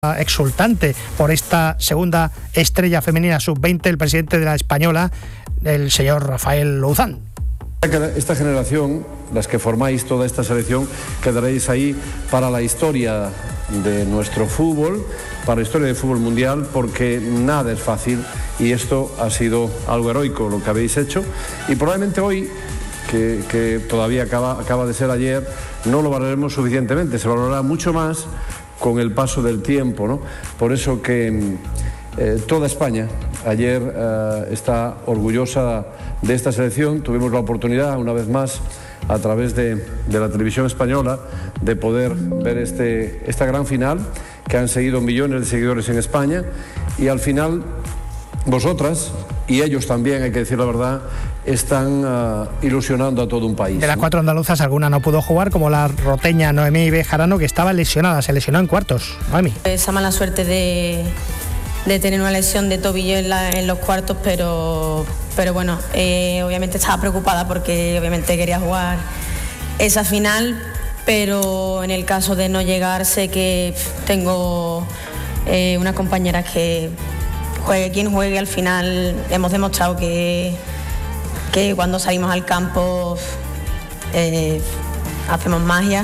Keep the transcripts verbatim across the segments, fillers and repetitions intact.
exultante por esta segunda estrella femenina sub veinte, el presidente de la Española, el señor Rafael Louzán. Esta generación, las que formáis toda esta selección, quedaréis ahí para la historia de nuestro fútbol, para la historia del fútbol mundial, porque nada es fácil y esto ha sido algo heroico lo que habéis hecho, y probablemente hoy, que, que todavía acaba, acaba de ser ayer, no lo valoraremos suficientemente, se valorará mucho más con el paso del tiempo, ¿no? Por eso que eh, toda España ayer eh, está orgullosa de esta selección. Tuvimos la oportunidad, una vez más, a través de, de la televisión española, de poder ver este, esta gran final, que han seguido millones de seguidores en España, y al final vosotras, y ellos también, hay que decir la verdad, están uh, ilusionando a todo un país. De las cuatro andaluzas, alguna no pudo jugar, como la roteña Noemí Bejarano, que estaba lesionada, se lesionó en cuartos. Noemí. Esa mala suerte de, de tener una lesión de tobillo en, la, en los cuartos, pero, pero bueno, eh, obviamente estaba preocupada porque obviamente quería jugar esa final, pero en el caso de no llegar, sé que tengo eh, unas compañeras que juegue quien juegue, al final hemos demostrado que que cuando salimos al campo eh, hacemos magia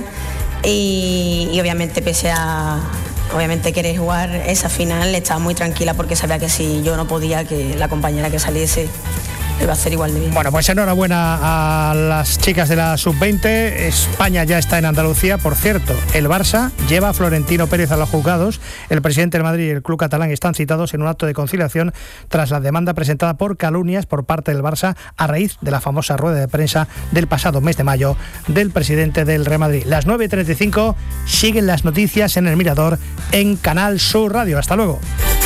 y, y obviamente pese a obviamente querer jugar esa final, estaba muy tranquila porque sabía que si yo no podía, que la compañera que saliese iba a hacer igual de bien. Bueno, pues enhorabuena a las chicas de la sub veinte. España ya está en Andalucía. Por cierto, el Barça lleva a Florentino Pérez a los juzgados. El presidente del Madrid y el club catalán están citados en un acto de conciliación tras la demanda presentada por calumnias por parte del Barça a raíz de la famosa rueda de prensa del pasado mes de mayo del presidente del Real Madrid. Las nueve y treinta y cinco, siguen las noticias en El Mirador en Canal Sur Radio. Hasta luego.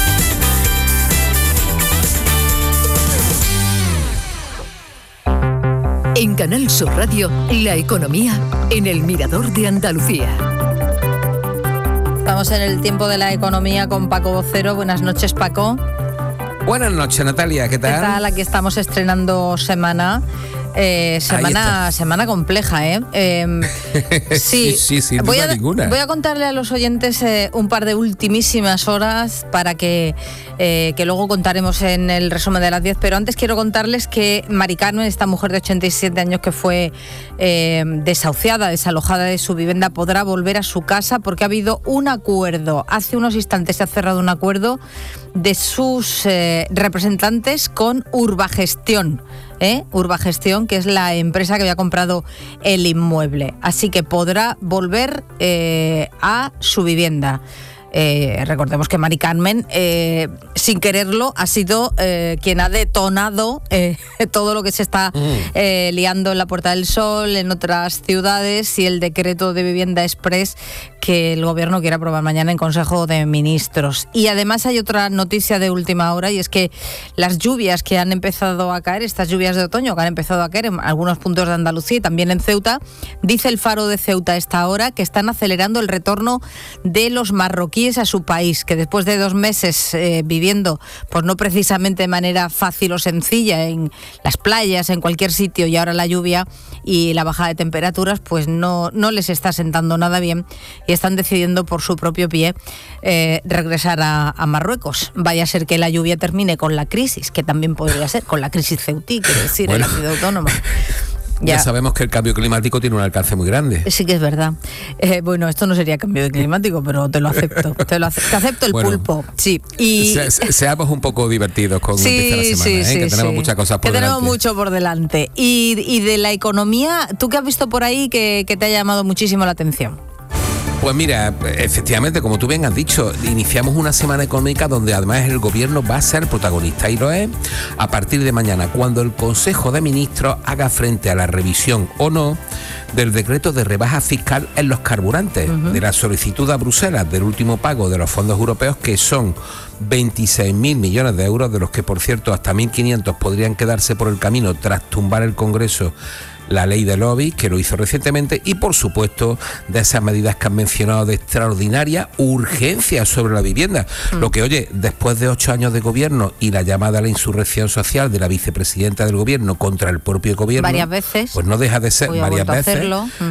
En Canal Sur Radio, la economía en El Mirador de Andalucía. Estamos en el tiempo de la economía con Paco Vocero. Buenas noches, Paco. Buenas noches, Natalia, ¿qué tal? ¿Qué tal? Aquí estamos estrenando semana. Eh, semana semana compleja, ¿eh? eh sí, sí, sí, sin voy duda a, ninguna. Voy a contarle a los oyentes eh, un par de ultimísimas horas para que, eh, que luego contaremos en el resumen de las diez, pero antes quiero contarles que Mari Carmen, esta mujer de ochenta y siete años que fue eh, desahuciada, desalojada de su vivienda, podrá volver a su casa porque ha habido un acuerdo. Hace unos instantes se ha cerrado un acuerdo de sus eh, representantes con Urbagestión. ¿Eh? Urbagestión, que es la empresa que había comprado el inmueble. Así que podrá volver eh, a su vivienda. Eh, recordemos que Mari Carmen, eh, sin quererlo, ha sido eh, quien ha detonado eh, todo lo que se está eh, liando en la Puerta del Sol, en otras ciudades, y el decreto de vivienda express que el gobierno quiere aprobar mañana en Consejo de Ministros. Y además hay otra noticia de última hora, y es que las lluvias que han empezado a caer, estas lluvias de otoño que han empezado a caer en algunos puntos de Andalucía y también en Ceuta, dice el Faro de Ceuta a esta hora que están acelerando el retorno de los marroquíes a su país, que después de dos meses eh, viviendo, pues no precisamente de manera fácil o sencilla en las playas, en cualquier sitio, y ahora la lluvia y la bajada de temperaturas, pues no, no les está sentando nada bien y están decidiendo por su propio pie eh, regresar a, a Marruecos. Vaya a ser que la lluvia termine con la crisis, que también podría ser, con la crisis ceutí, quiero decir, bueno, en la ciudad autónoma. Ya. ya sabemos que el cambio climático tiene un alcance muy grande. Sí que es verdad. Eh, bueno, esto no sería cambio climático, pero te lo acepto. Te, lo acepto, te acepto el bueno, pulpo. Sí. Y se, se, seamos un poco divertidos con sí, empieza la semana, sí, ¿eh? sí, que tenemos sí. muchas cosas por que delante. tenemos mucho por delante. Y, y de la economía, ¿tú qué has visto por ahí que, que te ha llamado muchísimo la atención? Pues mira, efectivamente, como tú bien has dicho, iniciamos una semana económica donde además el gobierno va a ser protagonista, y lo es a partir de mañana, cuando el Consejo de Ministros haga frente a la revisión o no del decreto de rebaja fiscal en los carburantes, uh-huh. de la solicitud a Bruselas del último pago de los fondos europeos, que son veintiséis mil millones de euros, de los que, por cierto, hasta mil quinientos podrían quedarse por el camino tras tumbar el Congreso la ley de lobby, que lo hizo recientemente, y por supuesto de esas medidas que han mencionado de extraordinaria urgencia sobre la vivienda. Mm. Lo que, oye, después de ocho años de gobierno y la llamada a la insurrección social de la vicepresidenta del gobierno contra el propio gobierno, varias veces, pues no deja de ser varias veces. Mm.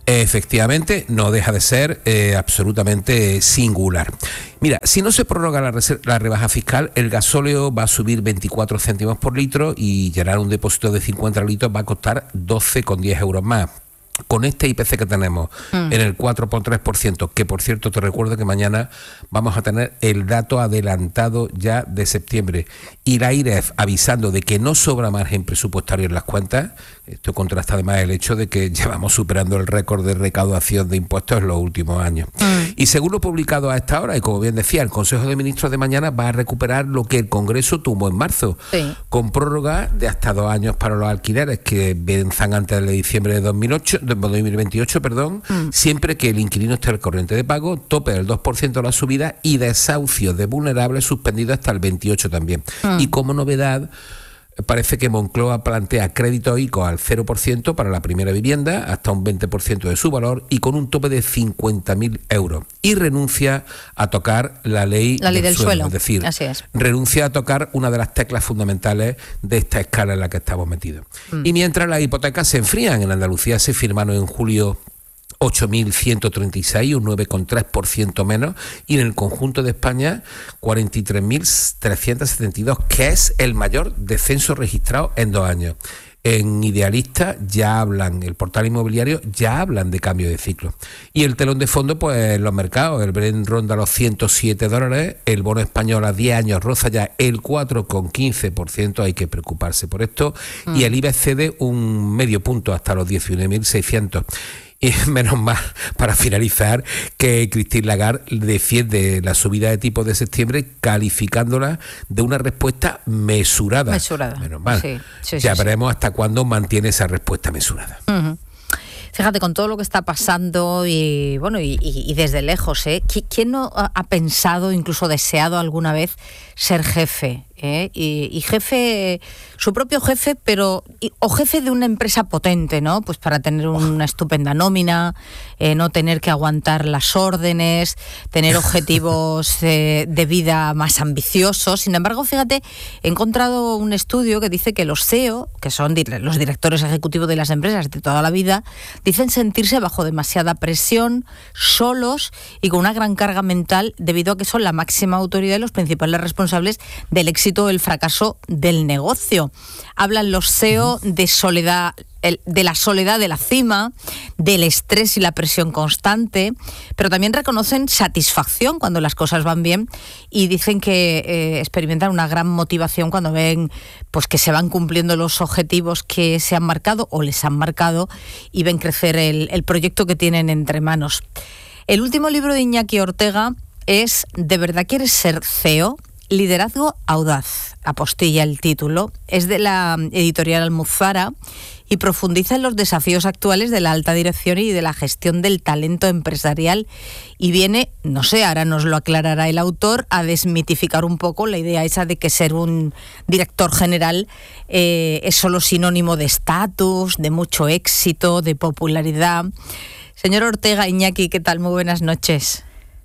Efectivamente, no deja de ser eh, absolutamente singular. Mira, si no se prorroga la, la rebaja fiscal, el gasóleo va a subir veinticuatro céntimos por litro y llenar un depósito de cincuenta litros va a costar doce con diez euros más. Con este I P C que tenemos mm. en el cuatro coma tres por ciento, que por cierto te recuerdo que mañana vamos a tener el dato adelantado ya de septiembre, y la I R E F avisando de que no sobra margen presupuestario en las cuentas. Esto contrasta además el hecho de que llevamos superando el récord de recaudación de impuestos en los últimos años. Mm. Y según lo publicado a esta hora, y como bien decía, el Consejo de Ministros de mañana va a recuperar lo que el Congreso tumbó en marzo, sí. con prórroga de hasta dos años para los alquileres que venzan antes de diciembre de dos mil ocho, de dos mil veintiocho, perdón, mm. siempre que el inquilino esté al corriente de pago, tope del dos por ciento de la subida y desahucio de vulnerables suspendido hasta el veintiocho también. Mm. Y como novedad, parece que Moncloa plantea crédito I C O al cero por ciento para la primera vivienda, hasta un veinte por ciento de su valor y con un tope de cincuenta mil euros. Y renuncia a tocar la ley, la ley del, del suelo. suelo. Es decir, Así es. renuncia a tocar una de las teclas fundamentales de esta escala en la que estamos metidos. Mm. Y mientras las hipotecas se enfrían, en Andalucía se firmaron en julio ocho mil ciento treinta y seis, un nueve coma tres por ciento menos, y en el conjunto de España cuarenta y tres mil trescientos setenta y dos, que es el mayor descenso registrado en dos años. En Idealista ya hablan, el portal inmobiliario ya hablan de cambio de ciclo. Y el telón de fondo, pues en los mercados, el Brent ronda los ciento siete dólares, el bono español a diez años roza ya el cuatro coma quince por ciento, hay que preocuparse por esto, mm. y el IBEX cede un medio punto hasta los diecinueve mil seiscientos. Y menos mal, para finalizar, que Christine Lagarde defiende la subida de tipos de septiembre calificándola de una respuesta mesurada. Mesurada. Menos mal. Sí, sí, ya sí, veremos sí. hasta cuándo mantiene esa respuesta mesurada. Uh-huh. Fíjate, con todo lo que está pasando y bueno y, y, y desde lejos, ¿eh? ¿Quién no ha pensado, incluso deseado alguna vez ser jefe? ¿Eh? Y, y jefe, su propio jefe, pero y, o jefe de una empresa potente, ¿no? Pues para tener una estupenda nómina, eh, no tener que aguantar las órdenes, tener objetivos eh, de vida más ambiciosos. Sin embargo, fíjate, he encontrado un estudio que dice que los C E O, que son di- los directores ejecutivos de las empresas de toda la vida, dicen sentirse bajo demasiada presión, solos y con una gran carga mental debido a que son la máxima autoridad y los principales responsables del éxito o el fracaso del negocio. Hablan los C E O de soledad, de la soledad de la cima, del estrés y la presión constante, pero también reconocen satisfacción cuando las cosas van bien y dicen que eh, experimentan una gran motivación cuando ven pues que se van cumpliendo los objetivos que se han marcado o les han marcado y ven crecer el, el proyecto que tienen entre manos. El último libro de Iñaki Ortega es ¿De verdad quieres ser C E O? Liderazgo audaz, apostilla el título, es de la editorial Almuzara y profundiza en los desafíos actuales de la alta dirección y de la gestión del talento empresarial y viene, no sé, ahora nos lo aclarará el autor, a desmitificar un poco la idea esa de que ser un director general eh, es solo sinónimo de estatus, de mucho éxito, de popularidad. Señor Ortega, Iñaki, ¿qué tal? Muy buenas noches.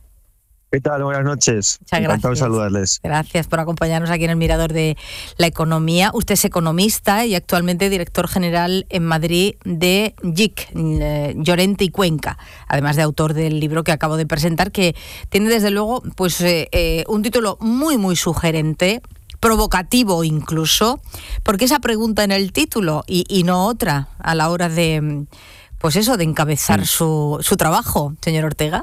¿Qué tal? Buenas noches. Muchas Encantado gracias. de saludarles. Gracias por acompañarnos aquí en el Mirador de la Economía. Usted es economista y actualmente director general en Madrid de J I C, eh, Llorente y Cuenca, además de autor del libro que acabo de presentar, que tiene desde luego pues eh, eh, un título muy, muy sugerente, provocativo incluso, porque esa pregunta en el título y, y no otra a la hora de, pues eso, de encabezar mm. su, su trabajo, señor Ortega.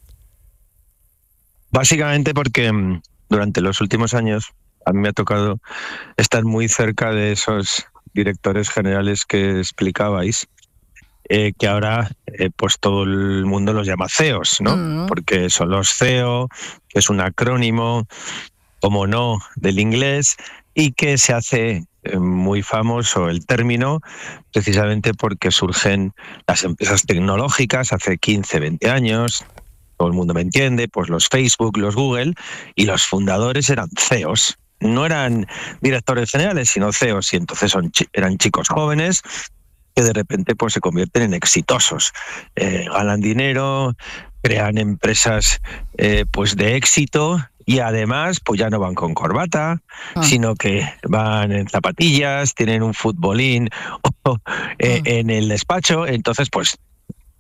Básicamente porque durante los últimos años a mí me ha tocado estar muy cerca de esos directores generales que explicabais, eh, que ahora eh, pues todo el mundo los llama C E Os, ¿no? Mm. Porque son los C E O, que es un acrónimo, como no, del inglés, y que se hace eh, muy famoso el término precisamente porque surgen las empresas tecnológicas hace quince, veinte años. Todo el mundo me entiende, pues los Facebook, los Google, y los fundadores eran C E Os. No eran directores generales, sino C E Os, y entonces son, eran chicos jóvenes que de repente pues se convierten en exitosos. Eh, ganan dinero, crean empresas eh, pues de éxito, y además pues ya no van con corbata, ah. sino que van en zapatillas, tienen un futbolín oh, eh, ah. en el despacho, entonces pues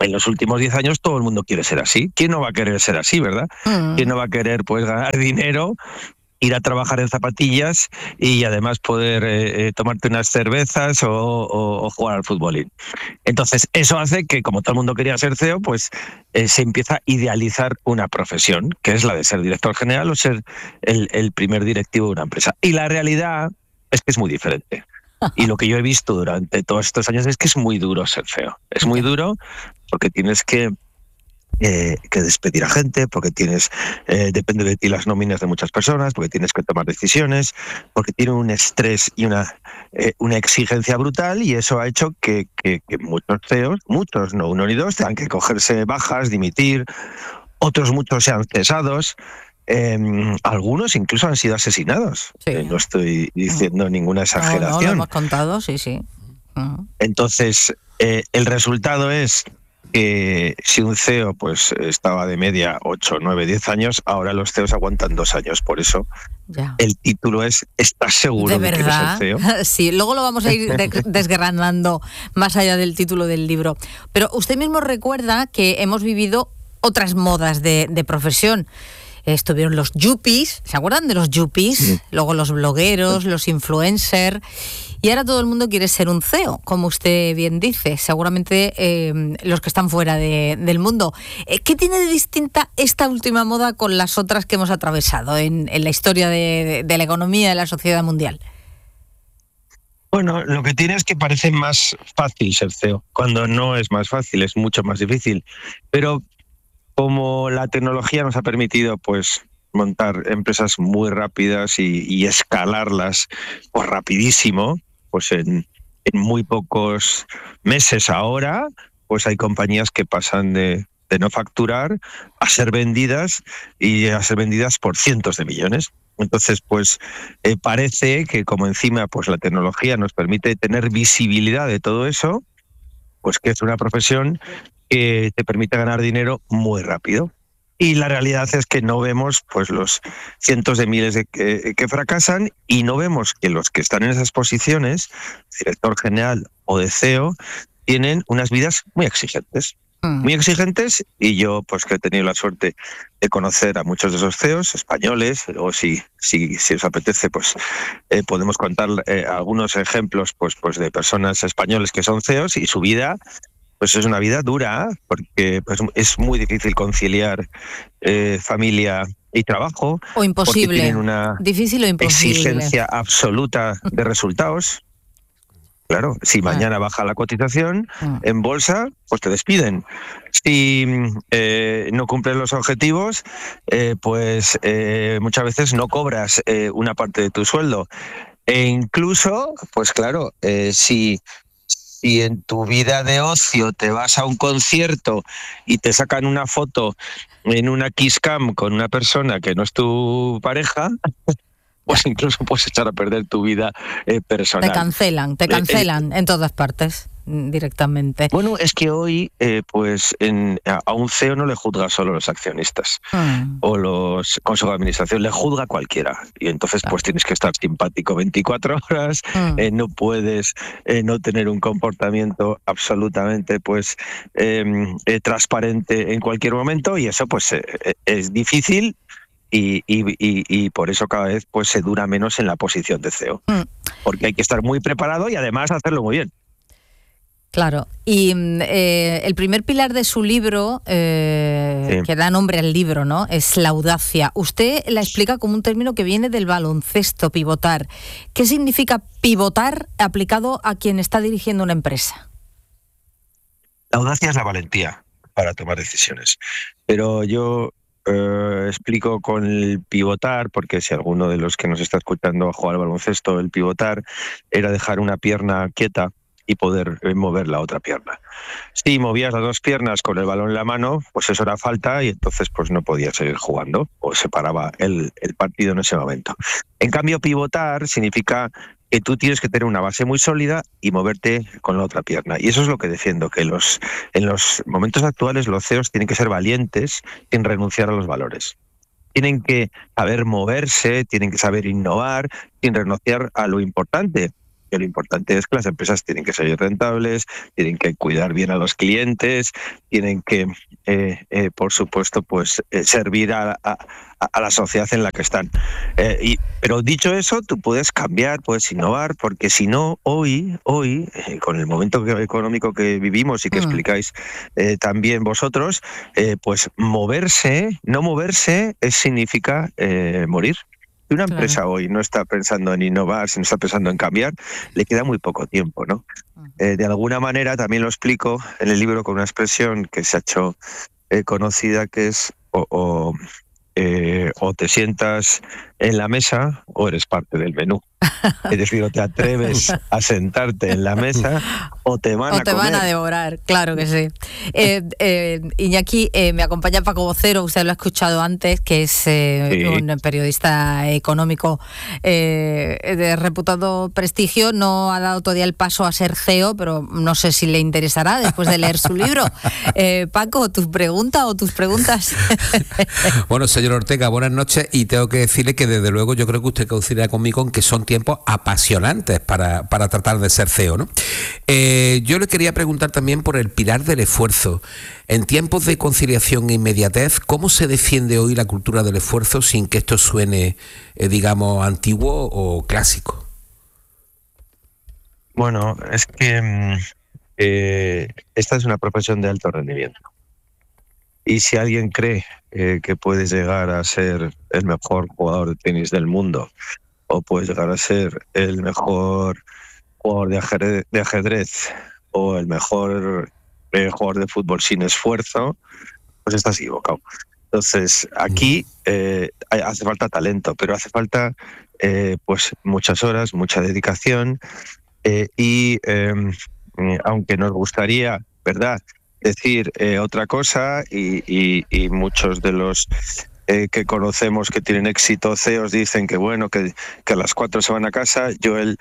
En los últimos diez años todo el mundo quiere ser así. ¿Quién no va a querer ser así, verdad? Mm. ¿Quién no va a querer pues ganar dinero, ir a trabajar en zapatillas y además poder eh, tomarte unas cervezas o, o, o jugar al futbolín? Entonces, eso hace que, como todo el mundo quería ser C E O, pues eh, se empieza a idealizar una profesión, que es la de ser director general o ser el, el primer directivo de una empresa. Y la realidad es que es muy diferente. Y lo que yo he visto durante todos estos años es que es muy duro ser C E O. Es muy duro porque tienes que, eh, que despedir a gente, porque tienes eh, depende de ti las nóminas de muchas personas, porque tienes que tomar decisiones, porque tiene un estrés y una, eh, una exigencia brutal, y eso ha hecho que, que, que muchos C E Os, muchos, no uno ni dos, tengan que cogerse bajas, dimitir, otros muchos sean cesados. Eh, algunos incluso han sido asesinados. Sí. Eh, no estoy diciendo ninguna exageración. No, no, lo hemos contado, sí, sí. Uh-huh. Entonces, eh, el resultado es que si un C E O pues estaba de media ocho, nueve, diez años, ahora los C E Os aguantan dos años. Por eso ya. El título es ¿estás seguro de, de que eres el C E O? Sí, luego lo vamos a ir de- desgranando más allá del título del libro. Pero usted mismo recuerda que hemos vivido otras modas de, de profesión. Estuvieron los yuppies, ¿se acuerdan de los yuppies? Sí. Luego los blogueros, los influencers, y ahora todo el mundo quiere ser un C E O, como usted bien dice, seguramente eh, los que están fuera de, del mundo. ¿Qué tiene de distinta esta última moda con las otras que hemos atravesado en, en la historia de, de la economía de la sociedad mundial? Bueno, lo que tiene es que parece más fácil ser C E O, cuando no es más fácil, es mucho más difícil. Pero como la tecnología nos ha permitido pues montar empresas muy rápidas y, y escalarlas pues rapidísimo, pues en, en muy pocos meses ahora, pues hay compañías que pasan de, de no facturar a ser vendidas y a ser vendidas por cientos de millones. Entonces, pues eh, parece que como encima pues la tecnología nos permite tener visibilidad de todo eso, pues que es una profesión que te permite ganar dinero muy rápido. Y la realidad es que no vemos pues los cientos de miles de que, que fracasan, y no vemos que los que están en esas posiciones, director general o de C E O, tienen unas vidas muy exigentes. Muy exigentes, y yo pues que he tenido la suerte de conocer a muchos de esos C E Os españoles, o si, si, si os apetece pues eh, podemos contar eh, algunos ejemplos pues, pues de personas españoles que son C E Os, y su vida pues es una vida dura, porque pues, es muy difícil conciliar eh, familia y trabajo. O imposible. Tienen una difícil o imposible. Exigencia absoluta de resultados. Claro, si mañana baja la cotización en bolsa, pues te despiden. Si eh, no cumples los objetivos, eh, pues eh, muchas veces no cobras eh, una parte de tu sueldo. E incluso, pues claro, eh, si... Si en tu vida de ocio te vas a un concierto y te sacan una foto en una kiss cam con una persona que no es tu pareja, pues incluso puedes echar a perder tu vida eh, personal. Te cancelan, te cancelan eh, eh, en todas partes directamente. Bueno, es que hoy eh, pues en, a un C E O no le juzga solo los accionistas mm. o los consejos de administración, le juzga cualquiera, y entonces claro. pues tienes que estar simpático veinticuatro horas, mm. eh, no puedes eh, no tener un comportamiento absolutamente pues eh, eh, transparente en cualquier momento, y eso pues eh, es difícil. Y, y, y, y por eso cada vez pues se dura menos en la posición de C E O, mm. porque hay que estar muy preparado y además hacerlo muy bien. Claro, y eh, el primer pilar de su libro, eh, sí. que da nombre al libro, ¿no?, es la audacia. Usted la explica como un término que viene del baloncesto, pivotar. ¿Qué significa pivotar aplicado a quien está dirigiendo una empresa? La audacia es la valentía para tomar decisiones, pero yo eh, explico con el pivotar, porque si alguno de los que nos está escuchando a jugar al baloncesto, el pivotar era dejar una pierna quieta y poder mover la otra pierna. Si movías las dos piernas con el balón en la mano, pues eso era falta, y entonces pues no podías seguir jugando, o se paraba el, el partido en ese momento. En cambio, pivotar significa que tú tienes que tener una base muy sólida y moverte con la otra pierna. Y eso es lo que defiendo, que los, en los momentos actuales los C E Os tienen que ser valientes sin renunciar a los valores. Tienen que saber moverse, tienen que saber innovar sin renunciar a lo importante, que lo importante es que las empresas tienen que ser rentables, tienen que cuidar bien a los clientes, tienen que, eh, eh, por supuesto, pues eh, servir a, a, a la sociedad en la que están. Eh, y, pero dicho eso, tú puedes cambiar, puedes innovar, porque si no, hoy, hoy, eh, con el momento que, económico que vivimos y que mm. explicáis eh, también vosotros, eh, pues moverse, no moverse, es, significa eh, morir. Si una empresa claro. hoy no está pensando en innovar, si no está pensando en cambiar, le queda muy poco tiempo, ¿no? Eh, de alguna manera, también lo explico en el libro con una expresión que se ha hecho eh, conocida, que es o, o, eh, o te sientas en la mesa o eres parte del menú. Es decir, o te atreves a sentarte en la mesa o te van o a te comer. van a devorar, claro que sí. Eh, eh, Iñaki, eh, me acompaña Paco Vocero, usted lo ha escuchado antes, que es eh, sí. un periodista económico eh, de reputado prestigio. No ha dado todavía el paso a ser C E O, pero no sé si le interesará después de leer su libro. Eh, Paco, ¿tu pregunta o tus preguntas? Bueno, señor Ortega, buenas noches, y tengo que decirle que desde luego yo creo que usted coincidirá conmigo en que son tiempos apasionantes para, para tratar de ser C E O, ¿no? Eh, yo le quería preguntar también por el pilar del esfuerzo. En tiempos de conciliación e inmediatez, ¿cómo se defiende hoy la cultura del esfuerzo sin que esto suene, eh, digamos, antiguo o clásico? Bueno, es que eh, esta es una profesión de alto rendimiento. Y si alguien cree eh, que puedes llegar a ser el mejor jugador de tenis del mundo, o puedes llegar a ser el mejor jugador de ajedrez, de ajedrez o el mejor eh, jugador de fútbol sin esfuerzo, pues estás equivocado. Entonces, aquí eh, hace falta talento, pero hace falta eh, pues muchas horas, mucha dedicación eh, y eh, aunque nos gustaría, ¿verdad?, decir eh, otra cosa y, y, y muchos de los Eh, que conocemos que tienen éxito C E Os dicen que bueno, que, que a las cuatro se van a casa. Yo el,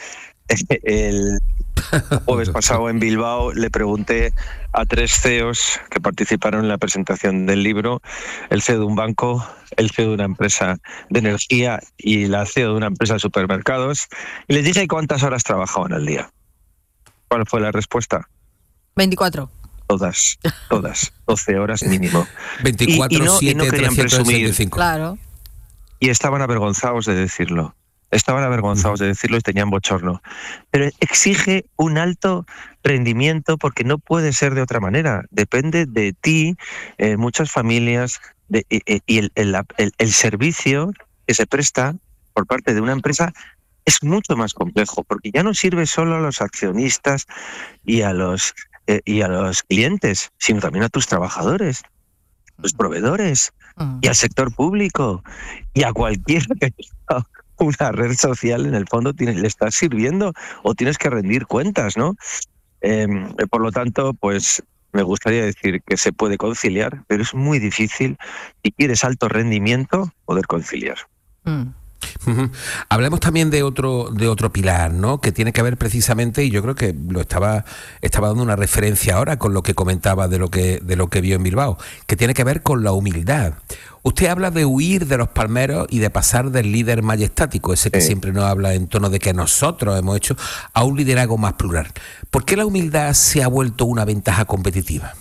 el jueves pasado en Bilbao le pregunté a tres C E Os que participaron en la presentación del libro, el C E O de un banco, el C E O de una empresa de energía y la C E O de una empresa de supermercados, y les dije cuántas horas trabajaban al día. ¿Cuál fue la respuesta? veinticuatro. Todas, todas, doce horas mínimo. veinticuatro, siete, trescientos sesenta y cinco. Claro. Y estaban avergonzados de decirlo. Estaban avergonzados uh-huh. de decirlo y tenían bochorno. Pero exige un alto rendimiento porque no puede ser de otra manera. Depende de ti, eh, muchas familias, de, eh, y el, el, el, el servicio que se presta por parte de una empresa es mucho más complejo, porque ya no sirve solo a los accionistas y a los Eh, y a los clientes, sino también a tus trabajadores, tus proveedores, uh-huh. y al sector público, y a cualquiera que tenga una red social, en el fondo tiene, le estás sirviendo o tienes que rendir cuentas, ¿no? Eh, por lo tanto, pues me gustaría decir que se puede conciliar, pero es muy difícil, si quieres alto rendimiento, poder conciliar. Uh-huh. Uh-huh. Hablemos también de otro de otro pilar, ¿no?, que tiene que ver precisamente, y yo creo que lo estaba estaba dando una referencia ahora con lo que comentaba de lo que de lo que vio en Bilbao, que tiene que ver con la humildad. Usted habla de huir de los palmeros y de pasar del líder majestático, ese que sí. siempre nos habla en tono de que nosotros hemos hecho, a un liderazgo más plural. ¿Por qué la humildad se ha vuelto una ventaja competitiva?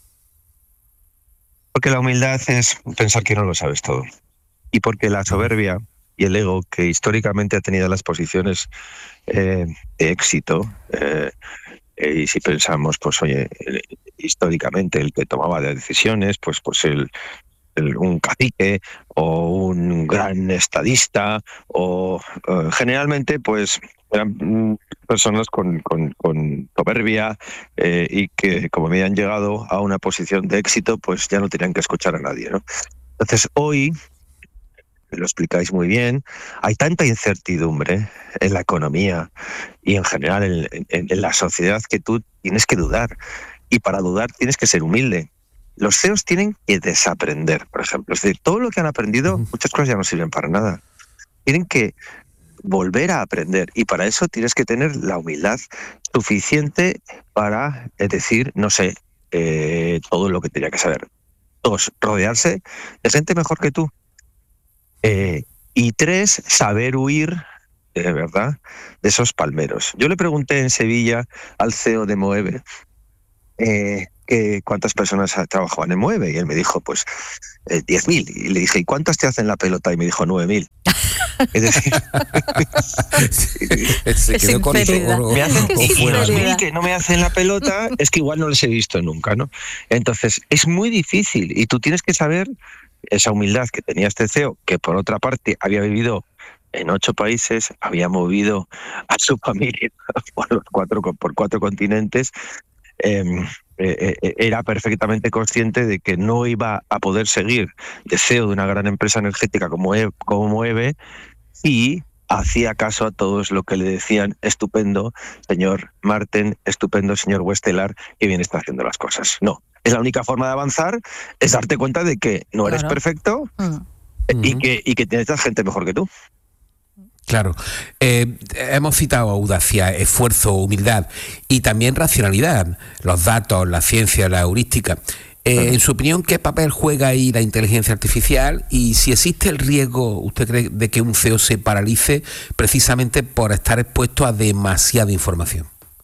Porque la humildad es pensar que no lo sabes todo. Y porque la soberbia y el ego, que históricamente ha tenido las posiciones eh, de éxito, eh, eh, y si pensamos, pues oye, eh, históricamente el que tomaba decisiones, pues, pues el, el, un cacique o un gran estadista, o eh, generalmente pues eran personas con, con, con soberbia eh, y que, como habían llegado a una posición de éxito, pues ya no tenían que escuchar a nadie, ¿no? Entonces hoy, lo explicáis muy bien, hay tanta incertidumbre en la economía y en general en, en, en la sociedad que tú tienes que dudar, y para dudar tienes que ser humilde. Los C E Os tienen que desaprender, por ejemplo. Es decir, todo lo que han aprendido, muchas cosas ya no sirven para nada. Tienen que volver a aprender, y para eso tienes que tener la humildad suficiente para decir, no sé, eh, todo lo que tenía que saber. Dos, rodearse de gente mejor que tú. Eh, y tres, saber huir de verdad, de esos palmeros. Yo le pregunté en Sevilla al C E O de Moeve eh, que cuántas personas trabajaban en Moeve, y él me dijo, pues, eh, diez mil. Y le dije, ¿y cuántas te hacen la pelota? Y me dijo, nueve mil. Es decir, se quedó con eso. Me hacen diez mil que no me hacen la pelota, es que igual no les he visto nunca, ¿no? Entonces, es muy difícil y tú tienes que saber esa humildad que tenía este C E O, que por otra parte había vivido en ocho países, había movido a su familia por, los cuatro, por cuatro continentes, eh, eh, eh, era perfectamente consciente de que no iba a poder seguir de C E O de una gran empresa energética como, e, como Moeve, y hacía caso a todos lo que le decían: estupendo, señor Marten, estupendo, señor Westelar, que bien está haciendo las cosas. No, es la única forma de avanzar, es darte cuenta de que no eres claro. perfecto mm. y, que, y que tienes gente mejor que tú. Claro. Eh, hemos citado audacia, esfuerzo, humildad y también racionalidad, los datos, la ciencia, la heurística. Eh, en su opinión, ¿qué papel juega ahí la inteligencia artificial? Y si existe el riesgo, ¿usted cree, de que un C E O se paralice precisamente por estar expuesto a demasiada información?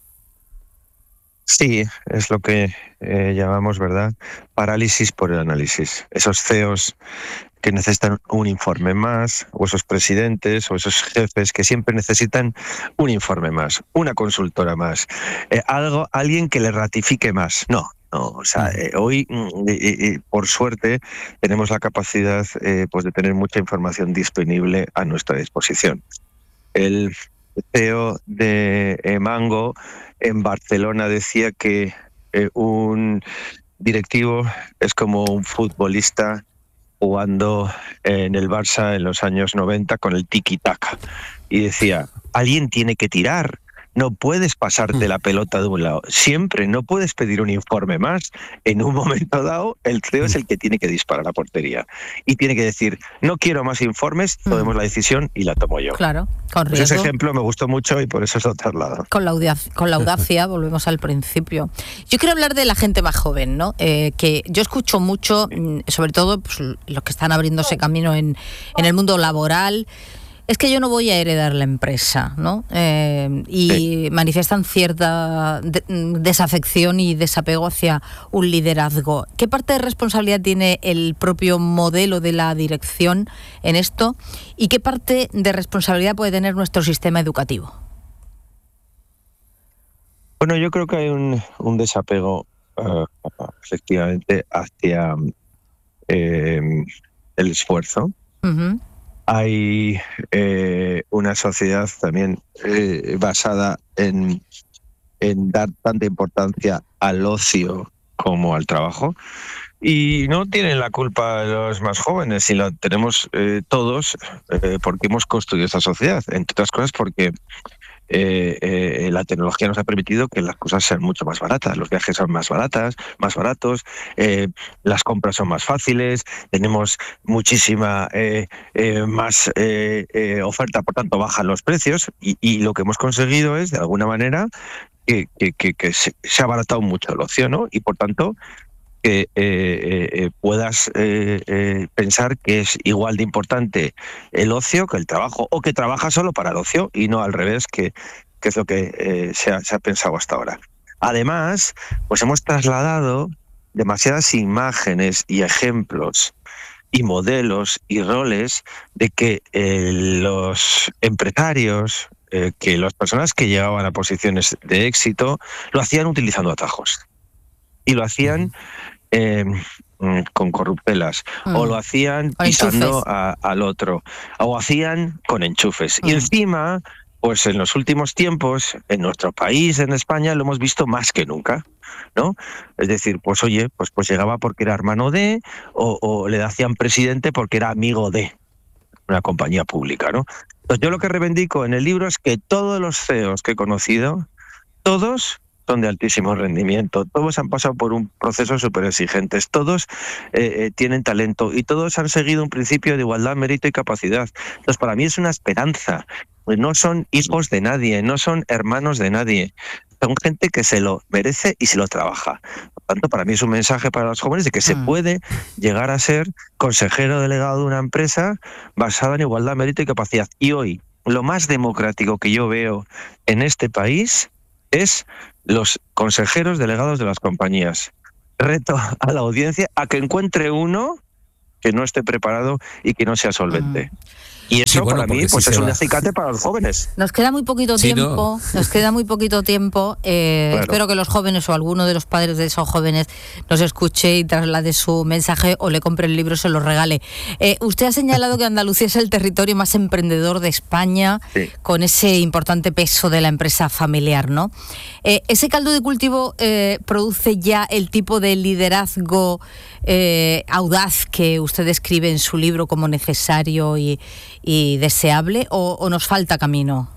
Sí, es lo que eh, llamamos, ¿verdad?, parálisis por el análisis. Esos C E Os que necesitan un informe más, o esos presidentes, o esos jefes que siempre necesitan un informe más, una consultora más, eh, algo, alguien que le ratifique más. No. No, o sea, eh, hoy, eh, eh, por suerte, tenemos la capacidad eh, pues de tener mucha información disponible a nuestra disposición. El C E O de eh, Mango en Barcelona decía que eh, un directivo es como un futbolista jugando en el Barça en los años noventa con el tiki-taka. Y decía, alguien tiene que tirar. No puedes pasarte la pelota de un lado. Siempre no puedes pedir un informe más. En un momento dado, el C E O es el que tiene que disparar a la portería. Y tiene que decir, no quiero más informes, tomemos la decisión y la tomo yo. Claro, con pues ese ejemplo me gustó mucho y por eso es lo traslado. Con la audacia, con la audacia volvemos al principio. Yo quiero hablar de la gente más joven, ¿no? Eh, que yo escucho mucho, sobre todo pues, los que están abriéndose camino en, en el mundo laboral. Es que yo no voy a heredar la empresa, ¿no? Eh, y sí. manifiestan cierta de, desafección y desapego hacia un liderazgo. ¿Qué parte de responsabilidad tiene el propio modelo de la dirección en esto? ¿Y qué parte de responsabilidad puede tener nuestro sistema educativo? Bueno, yo creo que hay un, un desapego, uh, efectivamente, hacia eh, el esfuerzo. Uh-huh. Hay eh, una sociedad también eh, basada en, en dar tanta importancia al ocio como al trabajo. Y no tienen la culpa los más jóvenes, sino tenemos eh, todos, eh, porque hemos construido esta sociedad. Entre otras cosas porque eh, eh, la tecnología nos ha permitido que las cosas sean mucho más baratas. Los viajes son más baratas, más baratos, eh, las compras son más fáciles, tenemos muchísima eh, eh, más eh, eh, oferta, por tanto bajan los precios y, y lo que hemos conseguido es, de alguna manera, que, que, que, que se, se ha abaratado mucho el ocio, ¿no? Y por tanto que eh, eh, puedas eh, eh, pensar que es igual de importante el ocio que el trabajo, o que trabajas solo para el ocio y no al revés, que, que es lo que eh, se, ha, se ha pensado hasta ahora. Además, pues hemos trasladado demasiadas imágenes y ejemplos y modelos y roles de que eh, los empresarios, eh, que las personas que llegaban a posiciones de éxito, lo hacían utilizando atajos. Y lo hacían Eh, con corruptelas, mm. o lo hacían pisando a, al otro, o hacían con enchufes. Mm. Y encima, pues en los últimos tiempos, en nuestro país, en España, lo hemos visto más que nunca, ¿no? Es decir, pues oye, pues, pues llegaba porque era hermano de, o, o le hacían presidente porque era amigo de una compañía pública, ¿no? Entonces yo lo que reivindico en el libro es que todos los C E Os que he conocido, todos son de altísimo rendimiento, todos han pasado por un proceso súper exigentes, todos eh, eh, tienen talento y todos han seguido un principio de igualdad, mérito y capacidad. Entonces, para mí es una esperanza. No son hijos de nadie, no son hermanos de nadie. Son gente que se lo merece y se lo trabaja. Por tanto, para mí es un mensaje para los jóvenes de que se puede llegar a ser consejero delegado de una empresa basada en igualdad, mérito y capacidad. Y hoy, lo más democrático que yo veo en este país es los consejeros delegados de las compañías. Reto a la audiencia a que encuentre uno que no esté preparado y que no sea solvente. Mm. Y eso, sí, bueno, para mí, pues si es un acicate para los jóvenes. Nos queda muy poquito sí, tiempo, no. nos queda muy poquito tiempo. Eh, claro. Espero que los jóvenes o alguno de los padres de esos jóvenes nos escuche y traslade su mensaje o le compre el libro y se lo regale. Eh, usted ha señalado que Andalucía es el territorio más emprendedor de España, sí. con ese importante peso de la empresa familiar, ¿no? Eh, ¿Ese caldo de cultivo eh, produce ya el tipo de liderazgo eh, audaz que usted describe en su libro como necesario y y deseable, o, o nos falta camino?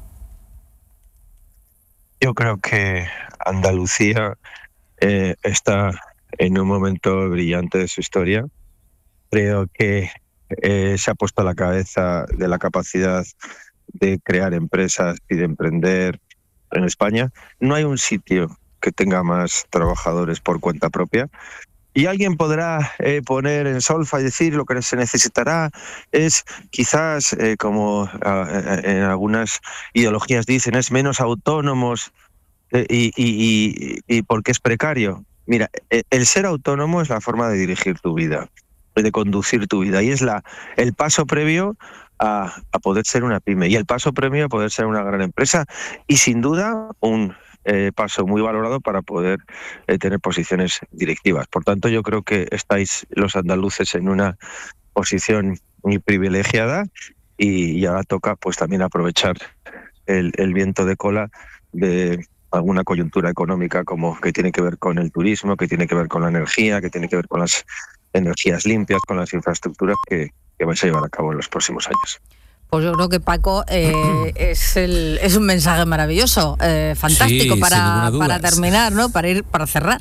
Yo creo que Andalucía eh, está en un momento brillante de su historia. Creo que eh, se ha puesto a la cabeza de la capacidad de crear empresas y de emprender en España. No hay un sitio que tenga más trabajadores por cuenta propia. Y alguien podrá eh, poner en solfa y decir lo que se necesitará es quizás, eh, como eh, en algunas ideologías dicen, es menos autónomos eh, y, y, y, y porque es precario. Mira, el ser autónomo es la forma de dirigir tu vida, de conducir tu vida, y es la el paso previo a, a poder ser una pyme y el paso previo a poder ser una gran empresa y sin duda un Eh, paso muy valorado para poder eh, tener posiciones directivas. Por tanto, yo creo que estáis los andaluces en una posición muy privilegiada y, y ahora toca pues también aprovechar el, el viento de cola de alguna coyuntura económica como que tiene que ver con el turismo, que tiene que ver con la energía, que tiene que ver con las energías limpias, con las infraestructuras que, que vais a llevar a cabo en los próximos años. Pues yo creo que Paco eh, es, el, es un mensaje maravilloso, eh, fantástico sí, para, para terminar, ¿no? Para ir, para cerrar.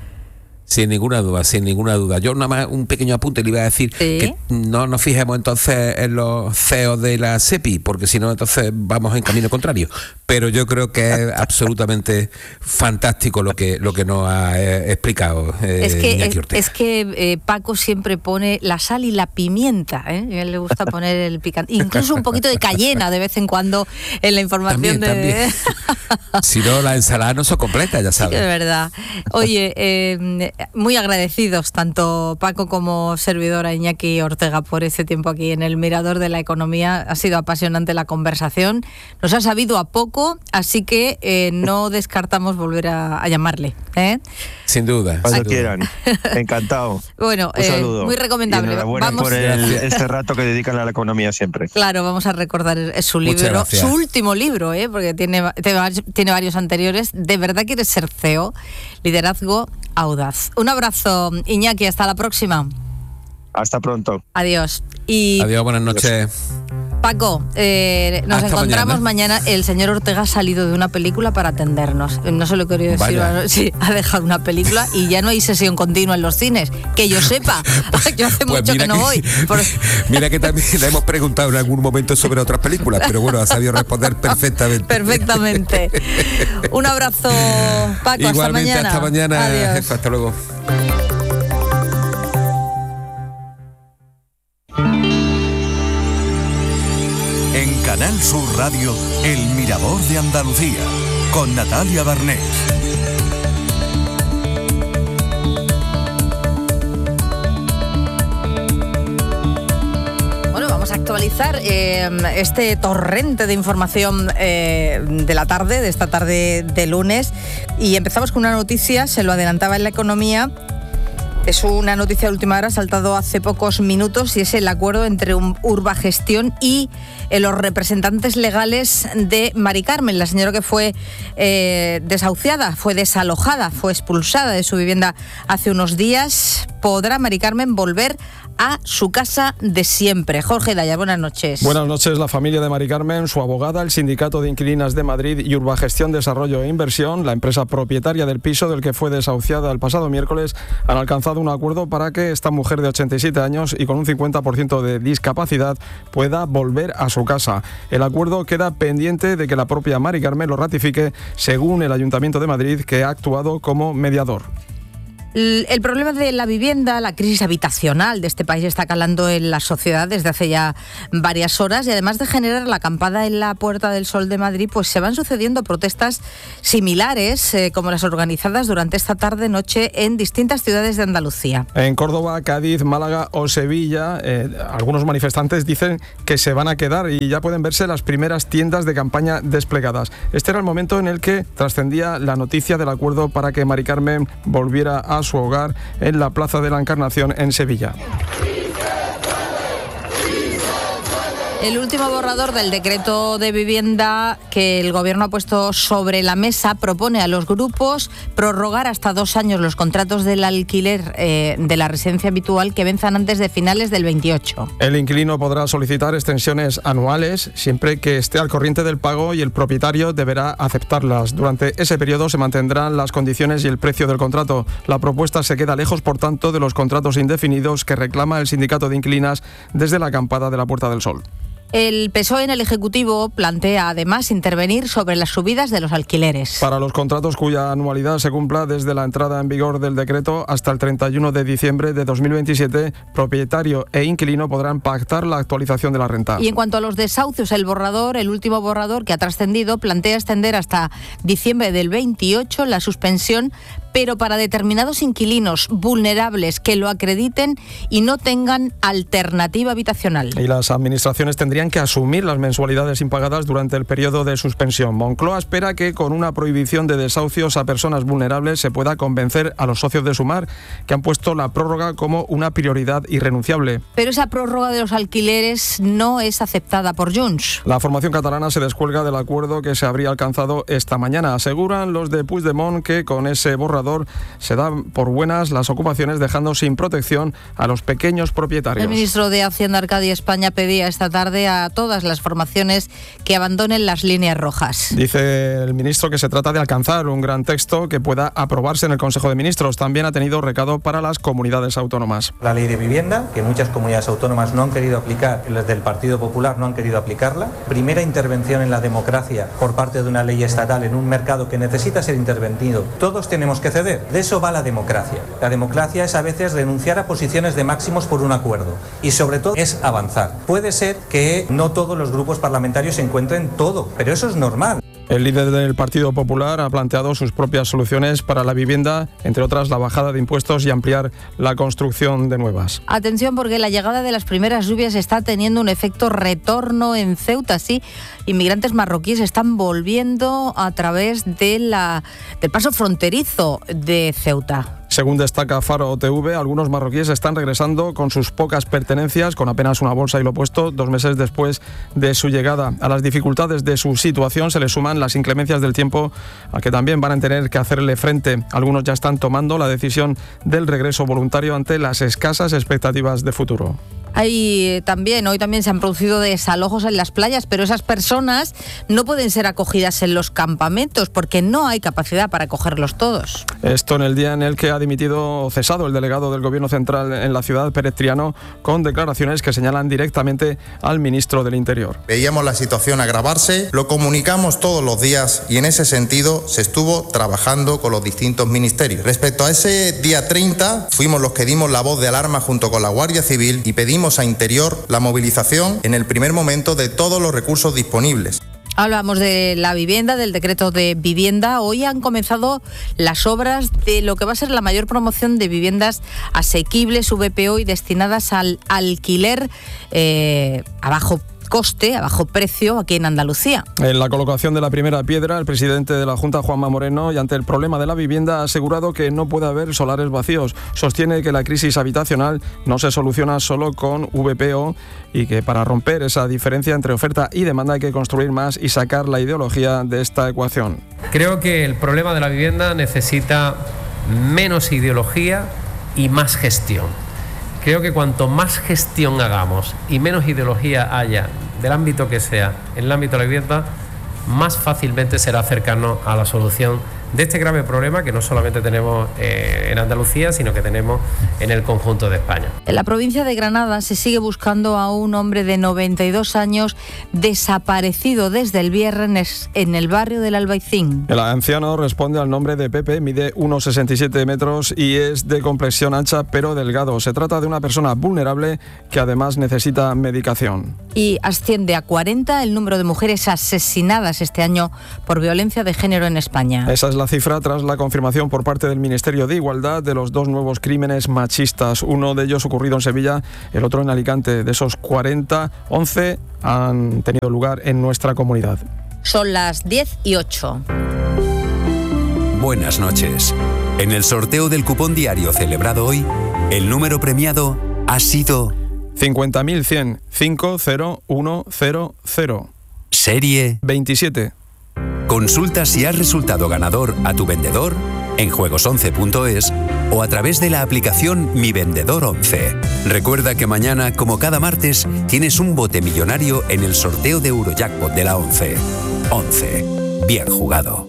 Sin ninguna duda, sin ninguna duda. Yo nada más un pequeño apunte le iba a decir ¿Sí? que no nos fijemos entonces en los C E O de la SEPI, porque si no entonces vamos en camino contrario. Pero yo creo que es absolutamente fantástico lo que lo que nos ha eh, explicado eh, es que, Iñaki Ortega. Es que eh, Paco siempre pone la sal y la pimienta, ¿eh? A él le gusta poner el picante, incluso un poquito de cayena de vez en cuando en la información. También, de... también. Si no, la ensalada no se completa, ya sabes. Sí, es verdad. Oye, eh, muy agradecidos tanto Paco como servidora Iñaki Ortega por ese tiempo aquí en el Mirador de la Economía. Ha sido apasionante la conversación, nos ha sabido a poco, así que eh, no descartamos volver a, a llamarle, ¿eh? Sin duda. Cuando sin quieran. Duda. Encantado. Bueno, un saludo. Eh, muy recomendable. Y enhorabuena vamos... por el, este rato que dedican a la economía siempre. Claro, vamos a recordar su libro, su último libro, ¿eh? Porque tiene, tiene varios anteriores. ¿De verdad quieres ser C E O? Liderazgo audaz. Un abrazo, Iñaki, hasta la próxima. Hasta pronto. Adiós. Y Adiós, buenas noches. Paco, eh, nos hasta encontramos mañana. mañana. El señor Ortega ha salido de una película para atendernos. No se lo quería decir. Bueno, sí, ha dejado una película y ya no hay sesión continua en los cines. Que yo sepa. Yo hace pues mucho que no que, voy. Por... Mira que también le hemos preguntado en algún momento sobre otras películas, pero bueno, ha sabido responder perfectamente. Perfectamente. Un abrazo, Paco. Igualmente, hasta mañana. Hasta mañana, Adiós. Jefa. Hasta luego. En Canal Sur Radio, El Mirador de Andalucía, con Natalia Barnés. Bueno, vamos a actualizar eh, este torrente de información eh, de la tarde, de esta tarde de lunes. Y empezamos con una noticia, se lo adelantaba en la economía. Es una noticia de última hora, ha saltado hace pocos minutos, y es el acuerdo entre Urbagestión y eh, los representantes legales de Mari Carmen, la señora que fue eh, desahuciada, fue desalojada, fue expulsada de su vivienda hace unos días. Podrá Mari Carmen volver a su casa de siempre. Jorge Daya, buenas noches. Buenas noches. La familia de Mari Carmen, su abogada, el Sindicato de Inquilinas de Madrid y Urbagestión, Desarrollo e Inversión, la empresa propietaria del piso del que fue desahuciada el pasado miércoles, han alcanzado un acuerdo para que esta mujer de ochenta y siete años y con un cincuenta por ciento de discapacidad pueda volver a su casa. El acuerdo queda pendiente de que la propia Mari Carmen lo ratifique, según el Ayuntamiento de Madrid, que ha actuado como mediador. El problema de la vivienda, la crisis habitacional de este país está calando en la sociedad desde hace ya varias horas y además de generar la acampada en la Puerta del Sol de Madrid, pues se van sucediendo protestas similares eh, como las organizadas durante esta tarde-noche en distintas ciudades de Andalucía. En Córdoba, Cádiz, Málaga o Sevilla, eh, algunos manifestantes dicen que se van a quedar y ya pueden verse las primeras tiendas de campaña desplegadas. Este era el momento en el que trascendía la noticia del acuerdo para que Mari Carmen volviera a su hogar en la Plaza de la Encarnación en Sevilla. El último borrador del decreto de vivienda que el Gobierno ha puesto sobre la mesa propone a los grupos prorrogar hasta dos años los contratos del alquiler eh, de la residencia habitual que venzan antes de finales del veintiocho. El inquilino podrá solicitar extensiones anuales siempre que esté al corriente del pago y el propietario deberá aceptarlas. Durante ese periodo se mantendrán las condiciones y el precio del contrato. La propuesta se queda lejos, por tanto, de los contratos indefinidos que reclama el sindicato de inquilinas desde la acampada de la Puerta del Sol. El P S O E en el Ejecutivo plantea además intervenir sobre las subidas de los alquileres. Para los contratos cuya anualidad se cumpla desde la entrada en vigor del decreto hasta el treinta y uno de diciembre de dos mil veintisiete, propietario e inquilino podrán pactar la actualización de la renta. Y en cuanto a los desahucios, el borrador, el último borrador que ha trascendido, plantea extender hasta diciembre del veintiocho la suspensión, pero para determinados inquilinos vulnerables que lo acrediten y no tengan alternativa habitacional. Y las administraciones tendrían que asumir las mensualidades impagadas durante el periodo de suspensión. Moncloa espera que con una prohibición de desahucios a personas vulnerables se pueda convencer a los socios de Sumar, que han puesto la prórroga como una prioridad irrenunciable. Pero esa prórroga de los alquileres no es aceptada por Junts. La formación catalana se descuelga del acuerdo que se habría alcanzado esta mañana. Aseguran los de Puigdemont que con ese borrador se dan por buenas las ocupaciones, dejando sin protección a los pequeños propietarios. El ministro de Hacienda, Arcadio España, pedía esta tarde a todas las formaciones que abandonen las líneas rojas. Dice el ministro que se trata de alcanzar un gran texto que pueda aprobarse en el Consejo de Ministros. También ha tenido recado para las comunidades autónomas. La ley de vivienda, que muchas comunidades autónomas no han querido aplicar, las del Partido Popular no han querido aplicarla. Primera intervención en la democracia por parte de una ley estatal en un mercado que necesita ser intervenido. Todos tenemos que ceder. De eso va la democracia. La democracia es a veces renunciar a posiciones de máximos por un acuerdo y sobre todo es avanzar. Puede ser que no todos los grupos parlamentarios se encuentren todo, pero eso es normal. El líder del Partido Popular ha planteado sus propias soluciones para la vivienda, entre otras la bajada de impuestos y ampliar la construcción de nuevas. Atención, porque la llegada de las primeras lluvias está teniendo un efecto retorno en Ceuta. Sí, inmigrantes marroquíes están volviendo a través de la, del paso fronterizo de Ceuta. Según destaca Faro T V, algunos marroquíes están regresando con sus pocas pertenencias, con apenas una bolsa y lo puesto, dos meses después de su llegada. A las dificultades de su situación se le suman las inclemencias del tiempo, a que también van a tener que hacerle frente. Algunos ya están tomando la decisión del regreso voluntario ante las escasas expectativas de futuro. Hay también, hoy también se han producido desalojos en las playas, pero esas personas no pueden ser acogidas en los campamentos porque no hay capacidad para acogerlos todos. Esto en el día en el que ha dimitido o cesado el delegado del Gobierno Central en la ciudad, Pérez Triano, con declaraciones que señalan directamente al ministro del Interior. Veíamos la situación agravarse, lo comunicamos todos los días y en ese sentido se estuvo trabajando con los distintos ministerios. Respecto a ese día treinta, fuimos los que dimos la voz de alarma junto con la Guardia Civil y pedimos a Interior la movilización en el primer momento de todos los recursos disponibles. Hablamos de la vivienda, del decreto de vivienda. Hoy han comenzado las obras de lo que va a ser la mayor promoción de viviendas asequibles, V P O y destinadas al alquiler eh, a bajo coste, a bajo precio aquí en Andalucía. En la colocación de la primera piedra, el presidente de la Junta, Juanma Moreno, y ante el problema de la vivienda, ha asegurado que no puede haber solares vacíos. Sostiene que la crisis habitacional no se soluciona solo con V P O y que para romper esa diferencia entre oferta y demanda hay que construir más y sacar la ideología de esta ecuación. Creo que el problema de la vivienda necesita menos ideología y más gestión. Creo que cuanto más gestión hagamos y menos ideología haya, del ámbito que sea, en el ámbito de la vivienda, más fácilmente será acercarnos a la solución de este grave problema que no solamente tenemos eh, en Andalucía, sino que tenemos en el conjunto de España. En la provincia de Granada se sigue buscando a un hombre de noventa y dos años desaparecido desde el viernes en el barrio del Albaicín. El anciano responde al nombre de Pepe, mide uno coma sesenta y siete metros y es de complexión ancha pero delgado. Se trata de una persona vulnerable que además necesita medicación. Y asciende a cuarenta el número de mujeres asesinadas este año por violencia de género en España. Esa es la cifra tras la confirmación por parte del Ministerio de Igualdad de los dos nuevos crímenes machistas. Uno de ellos ocurrido en Sevilla, el otro en Alicante. De esos cuarenta, once han tenido lugar en nuestra comunidad. Son las diez y ocho. Buenas noches. En el sorteo del cupón diario celebrado hoy, el número premiado ha sido cincuenta mil cien, cinco cero uno cero cero. Serie veintisiete. Consulta si has resultado ganador a tu vendedor en juegos once punto es o a través de la aplicación Mi Vendedor once. Recuerda que mañana, como cada martes, tienes un bote millonario en el sorteo de Eurojackpot de la once. once. Bien jugado.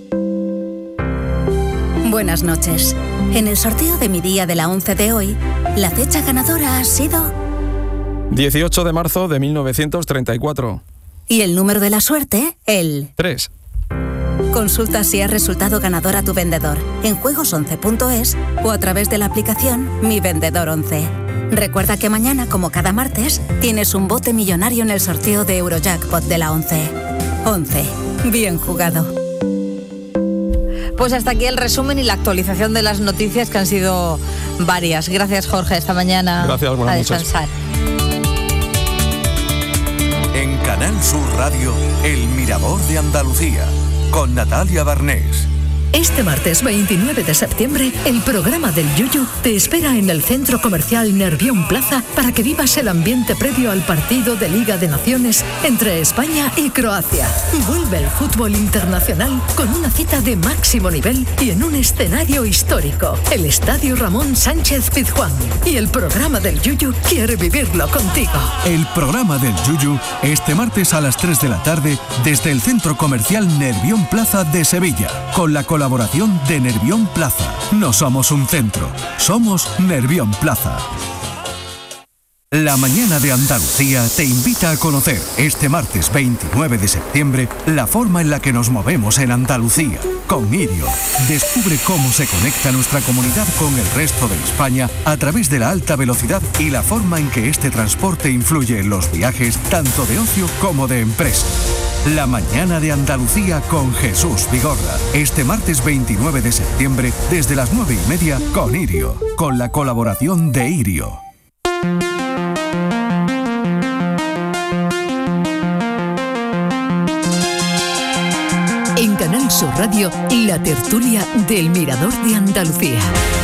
Buenas noches. En el sorteo de Mi Día de la once de hoy, la fecha ganadora ha sido dieciocho de marzo de mil novecientos treinta y cuatro. Y el número de la suerte, el tres. Consulta si has resultado ganador a tu vendedor en juegos once punto es o a través de la aplicación Mi Vendedor once. Recuerda que mañana, como cada martes, tienes un bote millonario en el sorteo de Eurojackpot de la once. once. Bien jugado. Pues hasta aquí el resumen y la actualización de las noticias, que han sido varias. Gracias, Jorge, esta mañana. Gracias, buenas a noches. descansar. En Canal Sur Radio, El Mirador de Andalucía, con Natalia Barnés. Este martes veintinueve de septiembre, el programa del Yuyu te espera en el Centro Comercial Nervión Plaza para que vivas el ambiente previo al partido de Liga de Naciones entre España y Croacia. Vuelve el fútbol internacional con una cita de máximo nivel y en un escenario histórico, el Estadio Ramón Sánchez Pizjuán. Y el programa del Yuyu quiere vivirlo contigo. El programa del Yuyu este martes a las tres de la tarde desde el Centro Comercial Nervión Plaza de Sevilla, con la colaboración de Nervión Plaza. No somos un centro, somos Nervión Plaza. La mañana de Andalucía te invita a conocer este martes veintinueve de septiembre la forma en la que nos movemos en Andalucía. Con Irio, descubre cómo se conecta nuestra comunidad con el resto de España a través de la alta velocidad y la forma en que este transporte influye en los viajes tanto de ocio como de empresa. La mañana de Andalucía con Jesús Vigorra. Este martes veintinueve de septiembre desde las nueve y media con Irio, con la colaboración de Irio. En Canal Sur Radio, la tertulia del Mirador de Andalucía.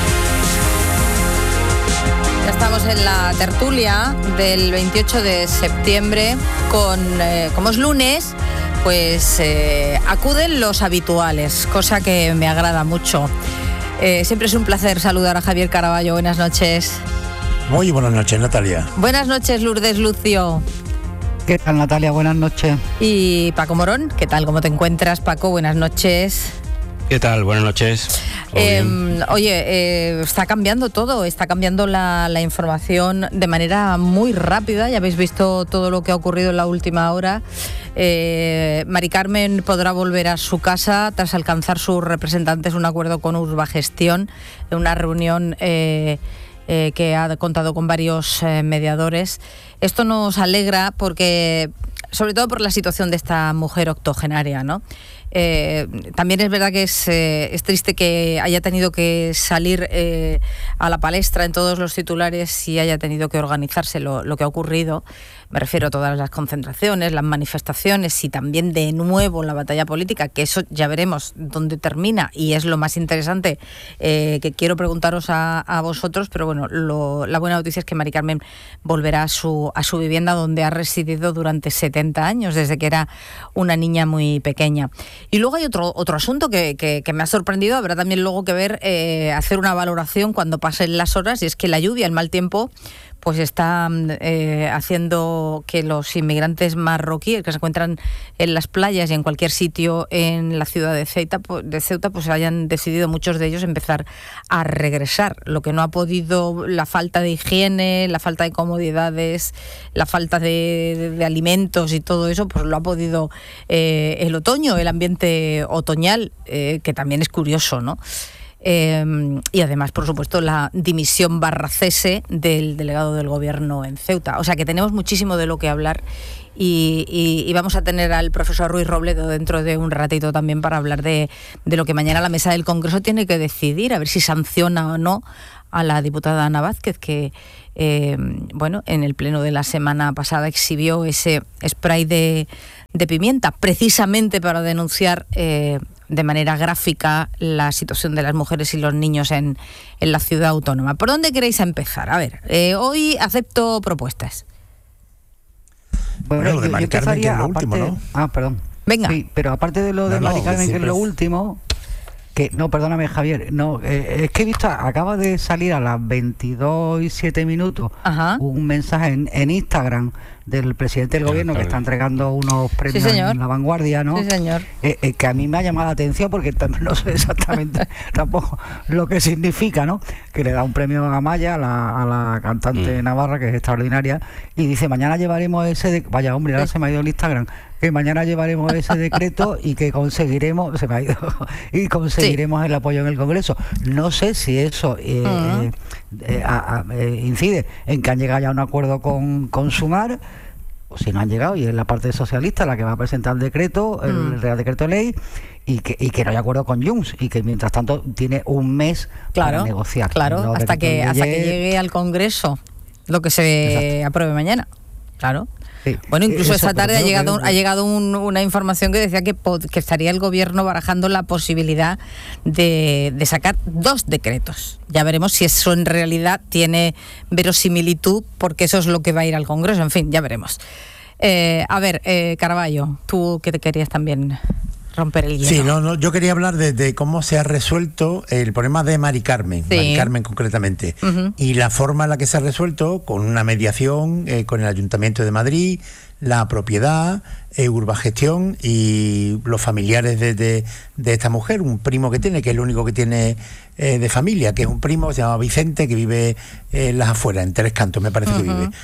Ya estamos en la tertulia del veintiocho de septiembre, con, eh, como es lunes, pues eh, acuden los habituales, cosa que me agrada mucho. Eh, siempre es un placer saludar a Javier Caraballo. Buenas noches. Muy buenas noches, Natalia. Buenas noches, Lourdes Lucio. ¿Qué tal, Natalia? Buenas noches. Y Paco Morón, ¿qué tal? ¿Cómo te encuentras, Paco? Buenas noches. ¿Qué tal? Buenas noches. Eh, oye, eh, está cambiando todo, está cambiando la, la información de manera muy rápida. Ya habéis visto todo lo que ha ocurrido en la última hora. Eh, Mari Carmen podrá volver a su casa tras alcanzar sus representantes un acuerdo con Urbagestión en una reunión eh, eh, que ha contado con varios eh, mediadores. Esto nos alegra porque, sobre todo por la situación de esta mujer octogenaria, ¿no? Eh, también es verdad que es, eh, es triste que haya tenido que salir eh, a la palestra en todos los titulares y haya tenido que organizarse lo, lo que ha ocurrido. Me refiero a todas las concentraciones, las manifestaciones y también de nuevo la batalla política, que eso ya veremos dónde termina y es lo más interesante eh, que quiero preguntaros a, a vosotros. Pero bueno, lo, la buena noticia es que Mari Carmen volverá a su, a su vivienda donde ha residido durante setenta años, desde que era una niña muy pequeña. Y luego hay otro, otro asunto que, que, que me ha sorprendido. Habrá también luego que ver, eh, hacer una valoración cuando pasen las horas, y es que la lluvia, el mal tiempo, pues está eh, haciendo que los inmigrantes marroquíes que se encuentran en las playas y en cualquier sitio en la ciudad de Ceuta, de Ceuta, pues hayan decidido muchos de ellos empezar a regresar. Lo que no ha podido, la falta de higiene, la falta de comodidades, la falta de, de, de alimentos y todo eso, pues lo ha podido eh, el otoño, el ambiente otoñal, eh, que también es curioso, ¿no? Eh, y además, por supuesto, la dimisión barra cese del delegado del gobierno en Ceuta. O sea que tenemos muchísimo de lo que hablar y, y, y vamos a tener al profesor Ruiz Robledo dentro de un ratito también para hablar de, de lo que mañana la mesa del Congreso tiene que decidir, a ver si sanciona o no a la diputada Ana Vázquez, que eh, bueno, en el pleno de la semana pasada exhibió ese spray de, de pimienta, precisamente para denunciar eh, de manera gráfica la situación de las mujeres y los niños en, en la ciudad autónoma. ¿Por dónde queréis empezar? A ver, eh, hoy acepto propuestas. Bueno, bueno, lo de yo, Mari yo Carmen, que es lo aparte, último, ¿no? Ah, perdón. Venga. Sí, pero aparte de lo de no, Mari no, Carmen, que es lo es... último, que no, perdóname, Javier, no, eh, es que he visto, acaba de salir a las veintidós y siete minutos Ajá. un mensaje en, en Instagram del presidente del gobierno que está entregando unos premios sí, en La Vanguardia, ¿no? Sí, señor. Eh, eh, que a mí me ha llamado la atención porque también no sé exactamente tampoco lo que significa, ¿no? Que le da un premio a Amaya, a la, a la cantante mm. navarra, que es extraordinaria, y dice, mañana llevaremos ese... De... Vaya, hombre, ahora sí. se me ha ido el Instagram. Que mañana llevaremos ese decreto y que conseguiremos, se me ha ido, y conseguiremos sí. el apoyo en el Congreso. No sé si eso eh, uh-huh. eh, eh, a, a, eh, incide en que han llegado ya a un acuerdo con, con Sumar, o si no han llegado, y es la parte socialista la que va a presentar el decreto, el mm. Real Decreto de Ley, y que, y que no hay acuerdo con Junts, y que mientras tanto tiene un mes claro, para negociar. Claro, hasta que, hasta que llegue al Congreso lo que se Exacto. apruebe mañana. Claro. Sí. Bueno, incluso Eso, esta tarde ha llegado, que... ha llegado un, una información que decía que, que estaría el gobierno barajando la posibilidad de, de sacar dos decretos. Ya veremos si eso en realidad tiene verosimilitud, porque eso es lo que va a ir al Congreso. En fin, ya veremos. Eh, a ver, eh, Caraballo, tú que te querías también romper el hielo. Sí, no, no, yo quería hablar de, de cómo se ha resuelto el problema de Mari Carmen, sí. Mari Carmen concretamente, uh-huh. y la forma en la que se ha resuelto, con una mediación eh, con el Ayuntamiento de Madrid, la propiedad, eh, Urbagestión y los familiares de, de, de esta mujer, un primo que tiene, que es el único que tiene eh, de familia, que es un primo, se llama Vicente, que vive en las afueras, en Tres Cantos, me parece uh-huh. que vive.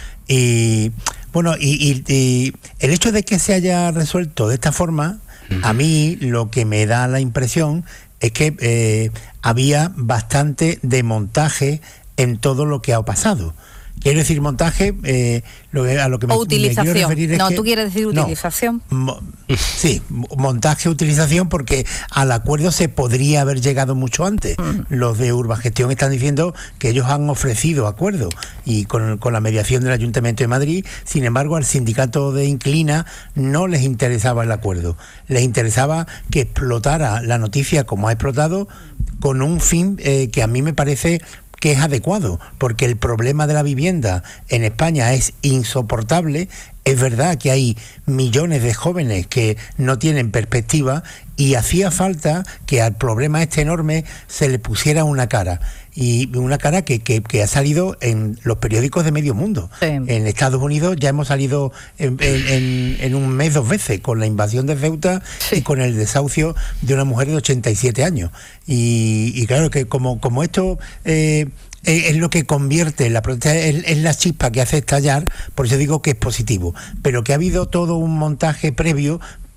Y bueno, y, y, y el hecho de que se haya resuelto de esta forma, a mí lo que me da la impresión es que eh, había bastante de montaje en todo lo que ha pasado. Quiero decir montaje, eh, lo que, a lo que me, o utilización. me quiero referir es no, que, tú quieres decir utilización. No, mo, sí, montaje, utilización, porque al acuerdo se podría haber llegado mucho antes. Mm. Los de Urbagestión están diciendo que ellos han ofrecido acuerdo y con, con la mediación del Ayuntamiento de Madrid. Sin embargo, al sindicato de Inclina no les interesaba el acuerdo. Les interesaba que explotara la noticia como ha explotado, con un fin eh, que a mí me parece que es adecuado, porque el problema de la vivienda en España es insoportable. Es verdad que hay millones de jóvenes que no tienen perspectiva y hacía falta que al problema este enorme se le pusiera una cara. Y una cara que, que, que ha salido en los periódicos de medio mundo. Sí. En Estados Unidos ya hemos salido en, en, en un mes dos veces, con la invasión de Ceuta sí. y con el desahucio de una mujer de ochenta y siete años. Y, y claro que como, como esto eh, es lo que convierte la protesta, es, es la chispa que hace estallar, por eso digo que es positivo. Pero que ha habido todo un montaje previo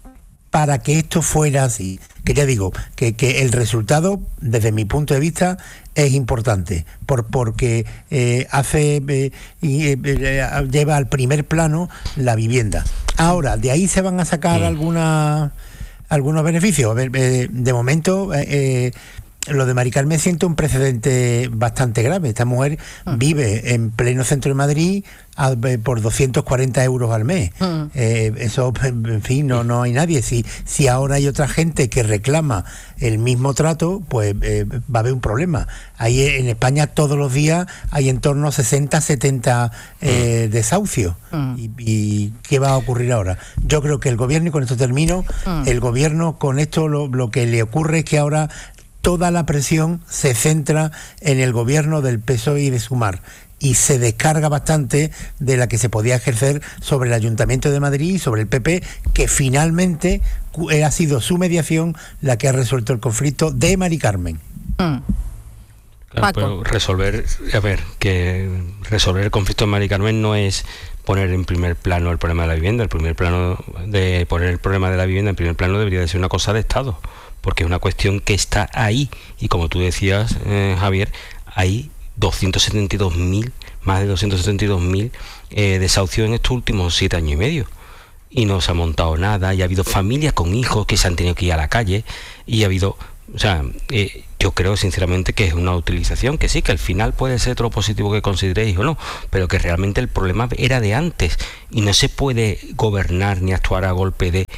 para que esto fuera así. Que ya digo, que, que el resultado, desde mi punto de vista, es importante, por, porque eh, hace eh, y, eh, lleva al primer plano la vivienda. Ahora, de ahí se van a sacar sí. alguna, algunos beneficios. A ver, eh, de momento, eh, eh, lo de Mari Carmen siente un precedente bastante grave. Esta mujer uh-huh. vive en pleno centro de Madrid a, por doscientos cuarenta euros al mes. Uh-huh. Eh, eso, en fin, no, no hay nadie. Si, si ahora hay otra gente que reclama el mismo trato, pues eh, va a haber un problema. Ahí en España todos los días hay en torno a sesenta, setenta eh, uh-huh. desahucios. Uh-huh. Y, ¿Y qué va a ocurrir ahora? Yo creo que el gobierno, y con esto termino, uh-huh. el gobierno con esto lo, lo que le ocurre es que ahora toda la presión se centra en el gobierno del P S O E y de Sumar, y se descarga bastante de la que se podía ejercer sobre el Ayuntamiento de Madrid y sobre el P P, que finalmente ha sido su mediación la que ha resuelto el conflicto de Mari Carmen. Mm. Claro, pero resolver, a ver, que resolver el conflicto de Mari Carmen no es poner en primer plano el problema de la vivienda. El primer plano de poner el problema de la vivienda en primer plano debería de ser una cosa de Estado, porque es una cuestión que está ahí, y como tú decías, eh, Javier, hay doscientos setenta y dos mil, más de doscientos setenta y dos mil eh, desahucios en estos últimos siete años y medio, y no se ha montado nada, y ha habido familias con hijos que se han tenido que ir a la calle, y ha habido, o sea, eh, yo creo sinceramente que es una utilización, que sí, que al final puede ser todo lo positivo que consideréis o no, pero que realmente el problema era de antes, y no se puede gobernar ni actuar a golpe de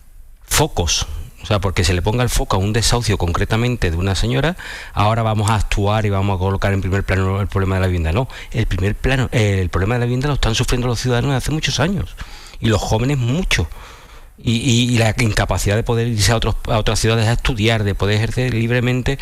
focos. O sea, porque se le ponga el foco a un desahucio concretamente de una señora, ahora vamos a actuar y vamos a colocar en primer plano el problema de la vivienda. No, el primer plano, eh, el problema de la vivienda lo están sufriendo los ciudadanos hace muchos años, y los jóvenes mucho. Y, y, y la incapacidad de poder irse a, otros, a otras ciudades a estudiar, de poder ejercer libremente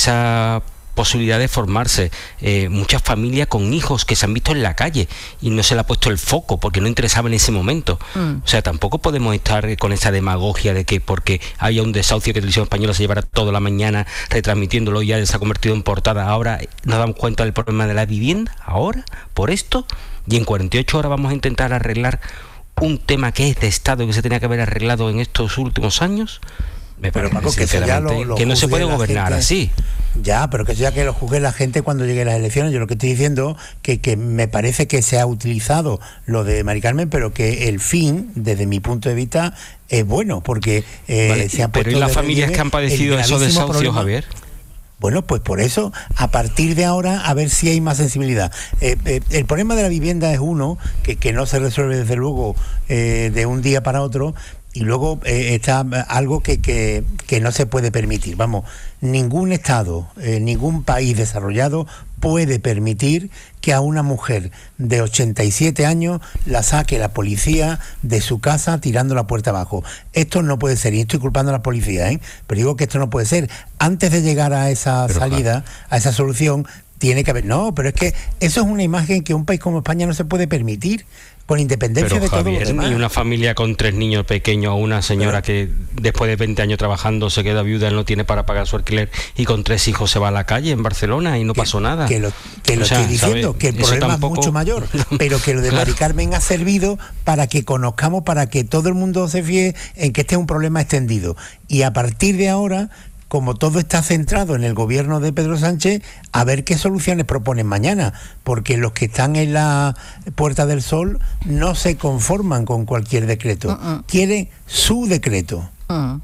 esa posibilidad de formarse. Eh, muchas familias con hijos que se han visto en la calle y no se le ha puesto el foco porque no interesaba en ese momento. Mm. O sea, tampoco podemos estar con esa demagogia de que porque haya un desahucio que Televisión Española se llevará toda la mañana retransmitiéndolo y ya se ha convertido en portada. Ahora nos damos cuenta del problema de la vivienda, ahora, por esto, y en cuarenta y ocho horas vamos a intentar arreglar un tema que es de Estado y que se tenía que haber arreglado en estos últimos años. Me pero parece, Paco, que, eso ya lo, lo que no se puede gobernar gente, así. Ya, pero que eso ya que lo juzgue la gente cuando lleguen las elecciones. Yo lo que estoy diciendo que que me parece que se ha utilizado lo de Mari Carmen, pero que el fin, desde mi punto de vista, es bueno, porque eh, vale, se han pero ¿y las familias que han padecido esos desahucios, Javier? Bueno, pues por eso, a partir de ahora, a ver si hay más sensibilidad. Eh, eh, el problema de la vivienda es uno, que, que no se resuelve desde luego eh, de un día para otro, y luego eh, está algo que, que, que no se puede permitir. Vamos, ningún Estado, eh, ningún país desarrollado puede permitir que a una mujer de ochenta y siete años la saque la policía de su casa tirando la puerta abajo. Esto no puede ser, y estoy culpando a la policía, ¿eh? Pero digo que esto no puede ser. Antes de llegar a esa pero salida, claro, a esa solución, tiene que haber... No, pero es que eso es una imagen que un país como España no se puede permitir, con independencia pero, de todo Javier, lo demás. Y una familia con tres niños pequeños, o una señora pero, que después de veinte años trabajando se queda viuda, no tiene para pagar su alquiler, y con tres hijos se va a la calle en Barcelona y no que, pasó nada. Que lo, que lo o sea, estoy diciendo, ¿sabe? Que el problema tampoco, es mucho mayor, pero que lo de claro. Mari Carmen ha servido para que conozcamos, para que todo el mundo se fíe en que este es un problema extendido. Y a partir de ahora, como todo está centrado en el gobierno de Pedro Sánchez, a ver qué soluciones proponen mañana, porque los que están en la Puerta del Sol no se conforman con cualquier decreto, uh-uh. quieren su decreto. Uh-huh.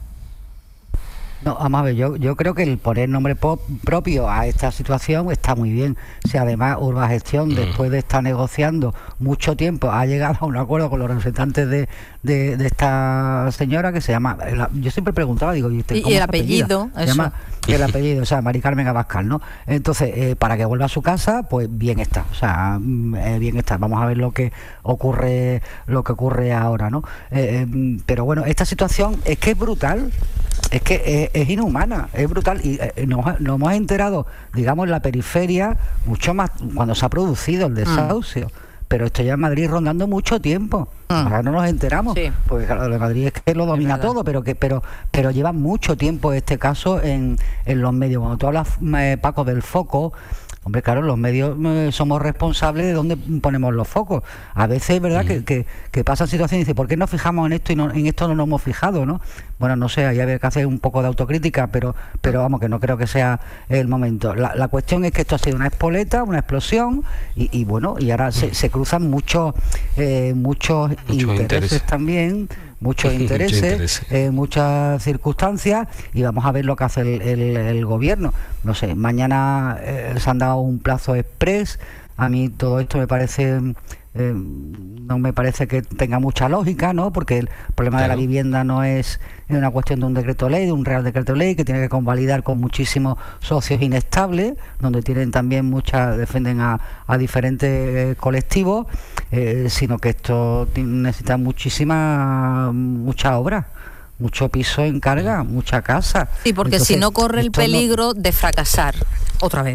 No, vamos a ver, yo, yo creo que el poner nombre pop, propio a esta situación está muy bien. Si además Urbagestión, mm. después de estar negociando mucho tiempo, ha llegado a un acuerdo con los representantes de, de, de esta señora que se llama, la, yo siempre preguntaba, digo, ¿y, usted, ¿Y el apellido? Se llama el apellido, o sea, Mari Carmen Abascal, ¿no? Entonces, eh, para que vuelva a su casa, pues bien está, o sea, eh, bien está. Vamos a ver lo que ocurre, lo que ocurre ahora, ¿no? Eh, eh, pero bueno, esta situación es que es brutal. Es que es, es inhumana, es brutal, y eh, nos, nos hemos enterado, digamos, en la periferia mucho más cuando se ha producido el desahucio, mm. pero esto ya en Madrid rondando mucho tiempo, mm. ahora no nos enteramos, sí. porque claro, lo de Madrid es que lo domina es todo, pero que pero pero lleva mucho tiempo este caso en, en los medios. Cuando tú hablas, eh, Paco, del foco, hombre, claro, los medios eh, somos responsables de dónde ponemos los focos. A veces es verdad mm. que, que, que pasan situaciones y dice, ¿por qué nos fijamos en esto y no, en esto no nos hemos fijado, ¿no? Bueno, no sé, ahí habría que hacer un poco de autocrítica, pero pero vamos, que no creo que sea el momento. La, la cuestión es que esto ha sido una espoleta, una explosión, y, y bueno, y ahora se, se cruzan muchos eh, muchos intereses, intereses también, muchos intereses, Mucho interés. eh, muchas circunstancias, y vamos a ver lo que hace el, el, el gobierno. No sé, mañana eh, se han dado un plazo express. A mí todo esto me parece... Eh, no me parece que tenga mucha lógica, ¿no? Porque el problema claro. de la vivienda no es una cuestión de un decreto ley, de un real decreto ley que tiene que convalidar con muchísimos socios inestables, donde tienen también muchas, defienden a, a diferentes eh, colectivos, eh, sino que esto necesita muchísima, mucha obra, mucho piso en carga, mucha casa. Sí, porque Entonces, si no corre el peligro no... de fracasar otra vez.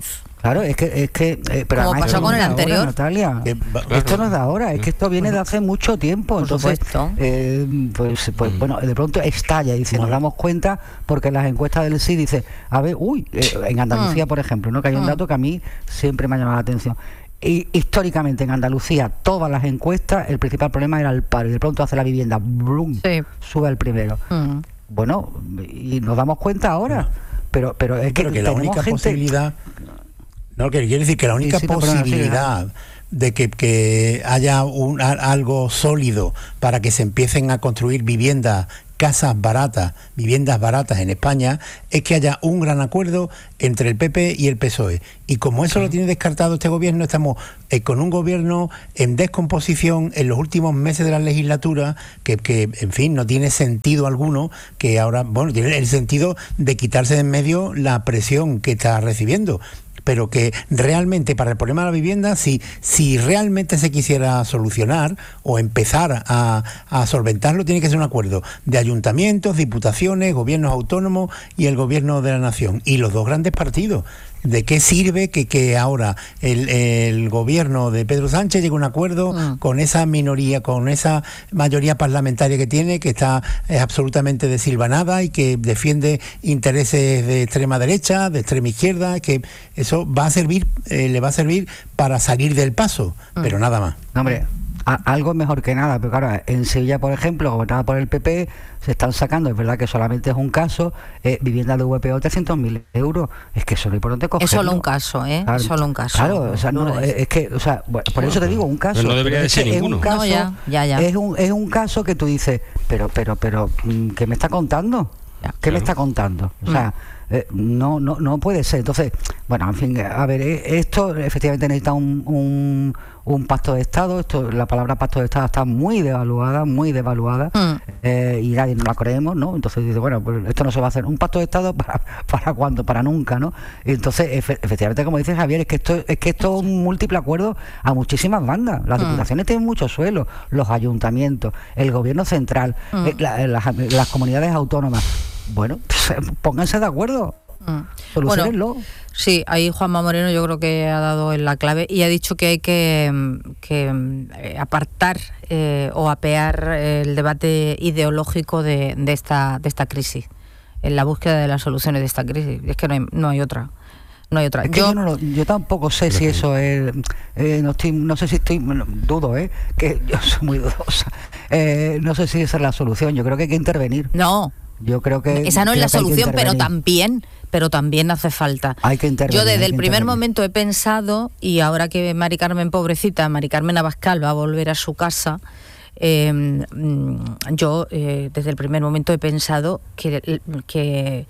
Claro, es que, es que eh, pero como pasó con el anterior, ahora, Natalia. Que, esto no es de ahora, es que esto viene de hace mucho tiempo. Por entonces, eh, pues, pues bueno, de pronto estalla y si nos damos cuenta, porque las encuestas del sí dice, a ver, uy, eh, en Andalucía, por ejemplo, ¿no? Que hay un dato que a mí siempre me ha llamado la atención. Y históricamente en Andalucía, todas las encuestas, el principal problema era el paro. Y de pronto hace la vivienda, ¡brum!, sí. sube al primero. Mm. Bueno, y nos damos cuenta ahora. Pero, pero es que, pero que la única gente... posibilidad... No, que quiere decir que la única sí, sí, posibilidad de que, que haya un, algo sólido para que se empiecen a construir viviendas, casas baratas, viviendas baratas en España, es que haya un gran acuerdo entre el P P y el P S O E. Y como eso lo tiene descartado este gobierno, estamos eh, con un gobierno en descomposición en los últimos meses de la legislatura, que, que en fin, no tiene sentido alguno, que ahora, bueno, tiene el sentido de quitarse de en medio la presión que está recibiendo. Pero que realmente para el problema de la vivienda, si, si realmente se quisiera solucionar o empezar a, a solventarlo, tiene que ser un acuerdo de ayuntamientos, diputaciones, gobiernos autónomos y el gobierno de la nación. Y los dos grandes partidos. ¿De qué sirve que, que ahora el, el gobierno de Pedro Sánchez llegue a un acuerdo mm. con esa minoría, con esa mayoría parlamentaria que tiene, que está es absolutamente desilvanada y que defiende intereses de extrema derecha, de extrema izquierda, que eso va a servir, eh, le va a servir para salir del paso, mm. pero nada más. No, hombre, a, algo mejor que nada, pero claro, en Sevilla, por ejemplo, gobernada por el P P, se están sacando, es verdad que solamente es un caso, eh, vivienda de V P O trescientos mil euros, es que eso es importante cogerlo. Es solo un caso, ¿eh? Claro, es solo un caso. Claro, o sea, no, es, es que, o sea, bueno, por eso te digo, un caso. Pero no debería de ser ninguno. Es un caso, no, ya, ya, ya. Es un, es un caso que tú dices, pero, pero, pero, ¿qué me está contando? ¿Qué claro. me está contando? O sea, mm. eh, no, no, no puede ser. Entonces, bueno, en fin, a ver, esto efectivamente necesita un, un, un pacto de Estado. Esto, la palabra pacto de Estado está muy devaluada, muy devaluada, mm. eh, y nadie nos la creemos, ¿no? Entonces dice, bueno, pues esto no se va a hacer. ¿Un pacto de Estado para, para cuándo? Para nunca, ¿no? Entonces, efe, efectivamente, como dice Javier, es que esto es que esto es un múltiple acuerdo a muchísimas bandas. Las mm. diputaciones tienen mucho suelo, los ayuntamientos, el gobierno central, mm. eh, la, las, las comunidades autónomas. Bueno, pónganse de acuerdo. Mm. Solucionenlo. Bueno, sí, ahí Juanma Moreno yo creo que ha dado en la clave y ha dicho que hay que, que apartar eh, o apear el debate ideológico de, de, esta, de esta crisis, en la búsqueda de las soluciones de esta crisis. Es que no hay, no hay otra. No hay otra. Es que yo, yo, no lo, yo tampoco sé si eso es, eh, no, estoy, no sé si estoy, bueno, dudo, ¿eh? Que yo soy muy dudosa. Eh, no sé si esa es la solución, yo creo que hay que intervenir. No. Yo creo que esa no es la solución, pero también, pero también hace falta. Hay que intervenir. Yo desde el primer momento he pensado, y ahora que Mari Carmen, pobrecita, Mari Carmen Abascal va a volver a su casa, eh, yo eh, desde el primer momento he pensado que, que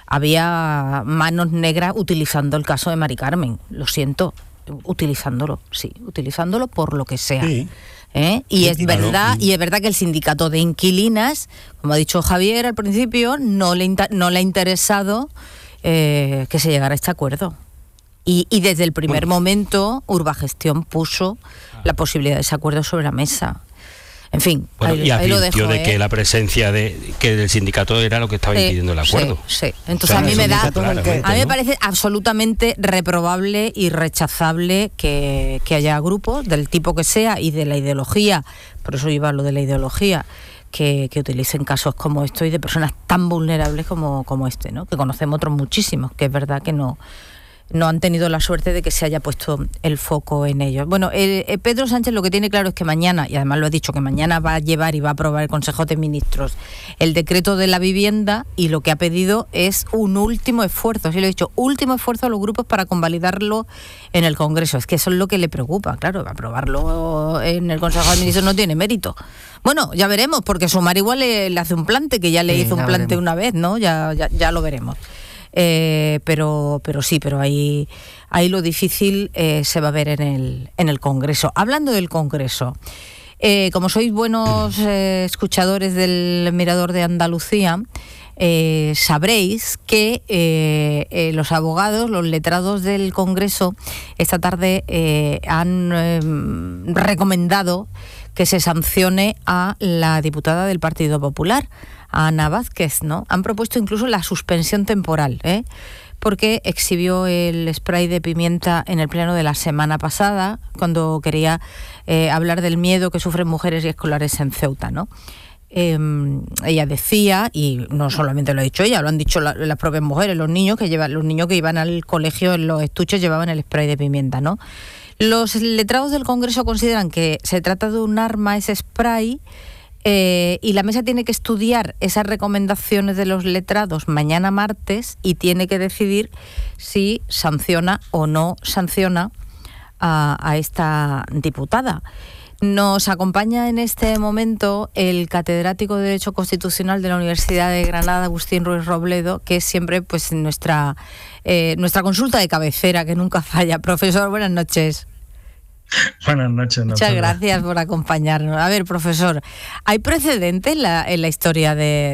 había manos negras utilizando el caso de Mari Carmen. Lo siento, utilizándolo, sí, utilizándolo por lo que sea. Sí. ¿Eh? Y es verdad, y es verdad que el sindicato de inquilinas, como ha dicho Javier al principio, no le no le ha interesado eh, que se llegara a este acuerdo. Y, y desde el primer bueno. momento Urbagestión puso la posibilidad de ese acuerdo sobre la mesa. En fin, bueno, ahí, y ahí lo advirtió dejo, de ¿eh? que la presencia de que del sindicato era lo que estaba sí, impidiendo el acuerdo. Sí, sí. Entonces o sea, a mí me da, a mí me parece absolutamente reprobable y rechazable que, que haya grupos del tipo que sea y de la ideología, por eso iba lo de la ideología, que, que utilicen casos como esto y de personas tan vulnerables como, como este, ¿no? Que conocemos otros muchísimos, que es verdad que no no han tenido la suerte de que se haya puesto el foco en ellos. Bueno, el, el Pedro Sánchez lo que tiene claro es que mañana, y además lo ha dicho, que mañana va a llevar y va a aprobar el Consejo de Ministros el decreto de la vivienda, y lo que ha pedido es un último esfuerzo, así lo he dicho, último esfuerzo a los grupos para convalidarlo en el Congreso. Es que eso es lo que le preocupa, claro, aprobarlo en el Consejo de Ministros no tiene mérito. Bueno, ya veremos, porque Sumar igual le, le hace un plante, que ya le sí, hizo un plante veremos. una vez, ¿no? Ya, ya, ya lo veremos. Eh, pero pero sí, pero ahí, ahí lo difícil eh, se va a ver en el, en el Congreso. Hablando del Congreso, eh, como sois buenos eh, escuchadores del Mirador de Andalucía, eh, sabréis que eh, eh, los abogados, los letrados del Congreso, esta tarde eh, han eh, recomendado que se sancione a la diputada del Partido Popular, a Ana Vázquez, ¿no? Han propuesto incluso la suspensión temporal, ¿eh? porque exhibió el spray de pimienta en el pleno de la semana pasada, cuando quería eh, hablar del miedo que sufren mujeres y escolares en Ceuta, ¿no? Eh, ella decía, y no solamente lo ha dicho ella, lo han dicho la, las propias mujeres, los niños que llevan, los niños que iban al colegio en los estuches llevaban el spray de pimienta, ¿no? Los letrados del Congreso consideran que se trata de un arma, ese spray, eh, y la mesa tiene que estudiar esas recomendaciones de los letrados mañana martes y tiene que decidir si sanciona o no sanciona a, a esta diputada. Nos acompaña en este momento el catedrático de Derecho Constitucional de la Universidad de Granada, Agustín Ruiz Robledo, que es siempre pues nuestra, eh, nuestra consulta de cabecera, que nunca falla. Profesor, buenas noches. Buenas noches. Muchas gracias por acompañarnos. A ver, profesor, ¿hay precedentes en la, en la historia de,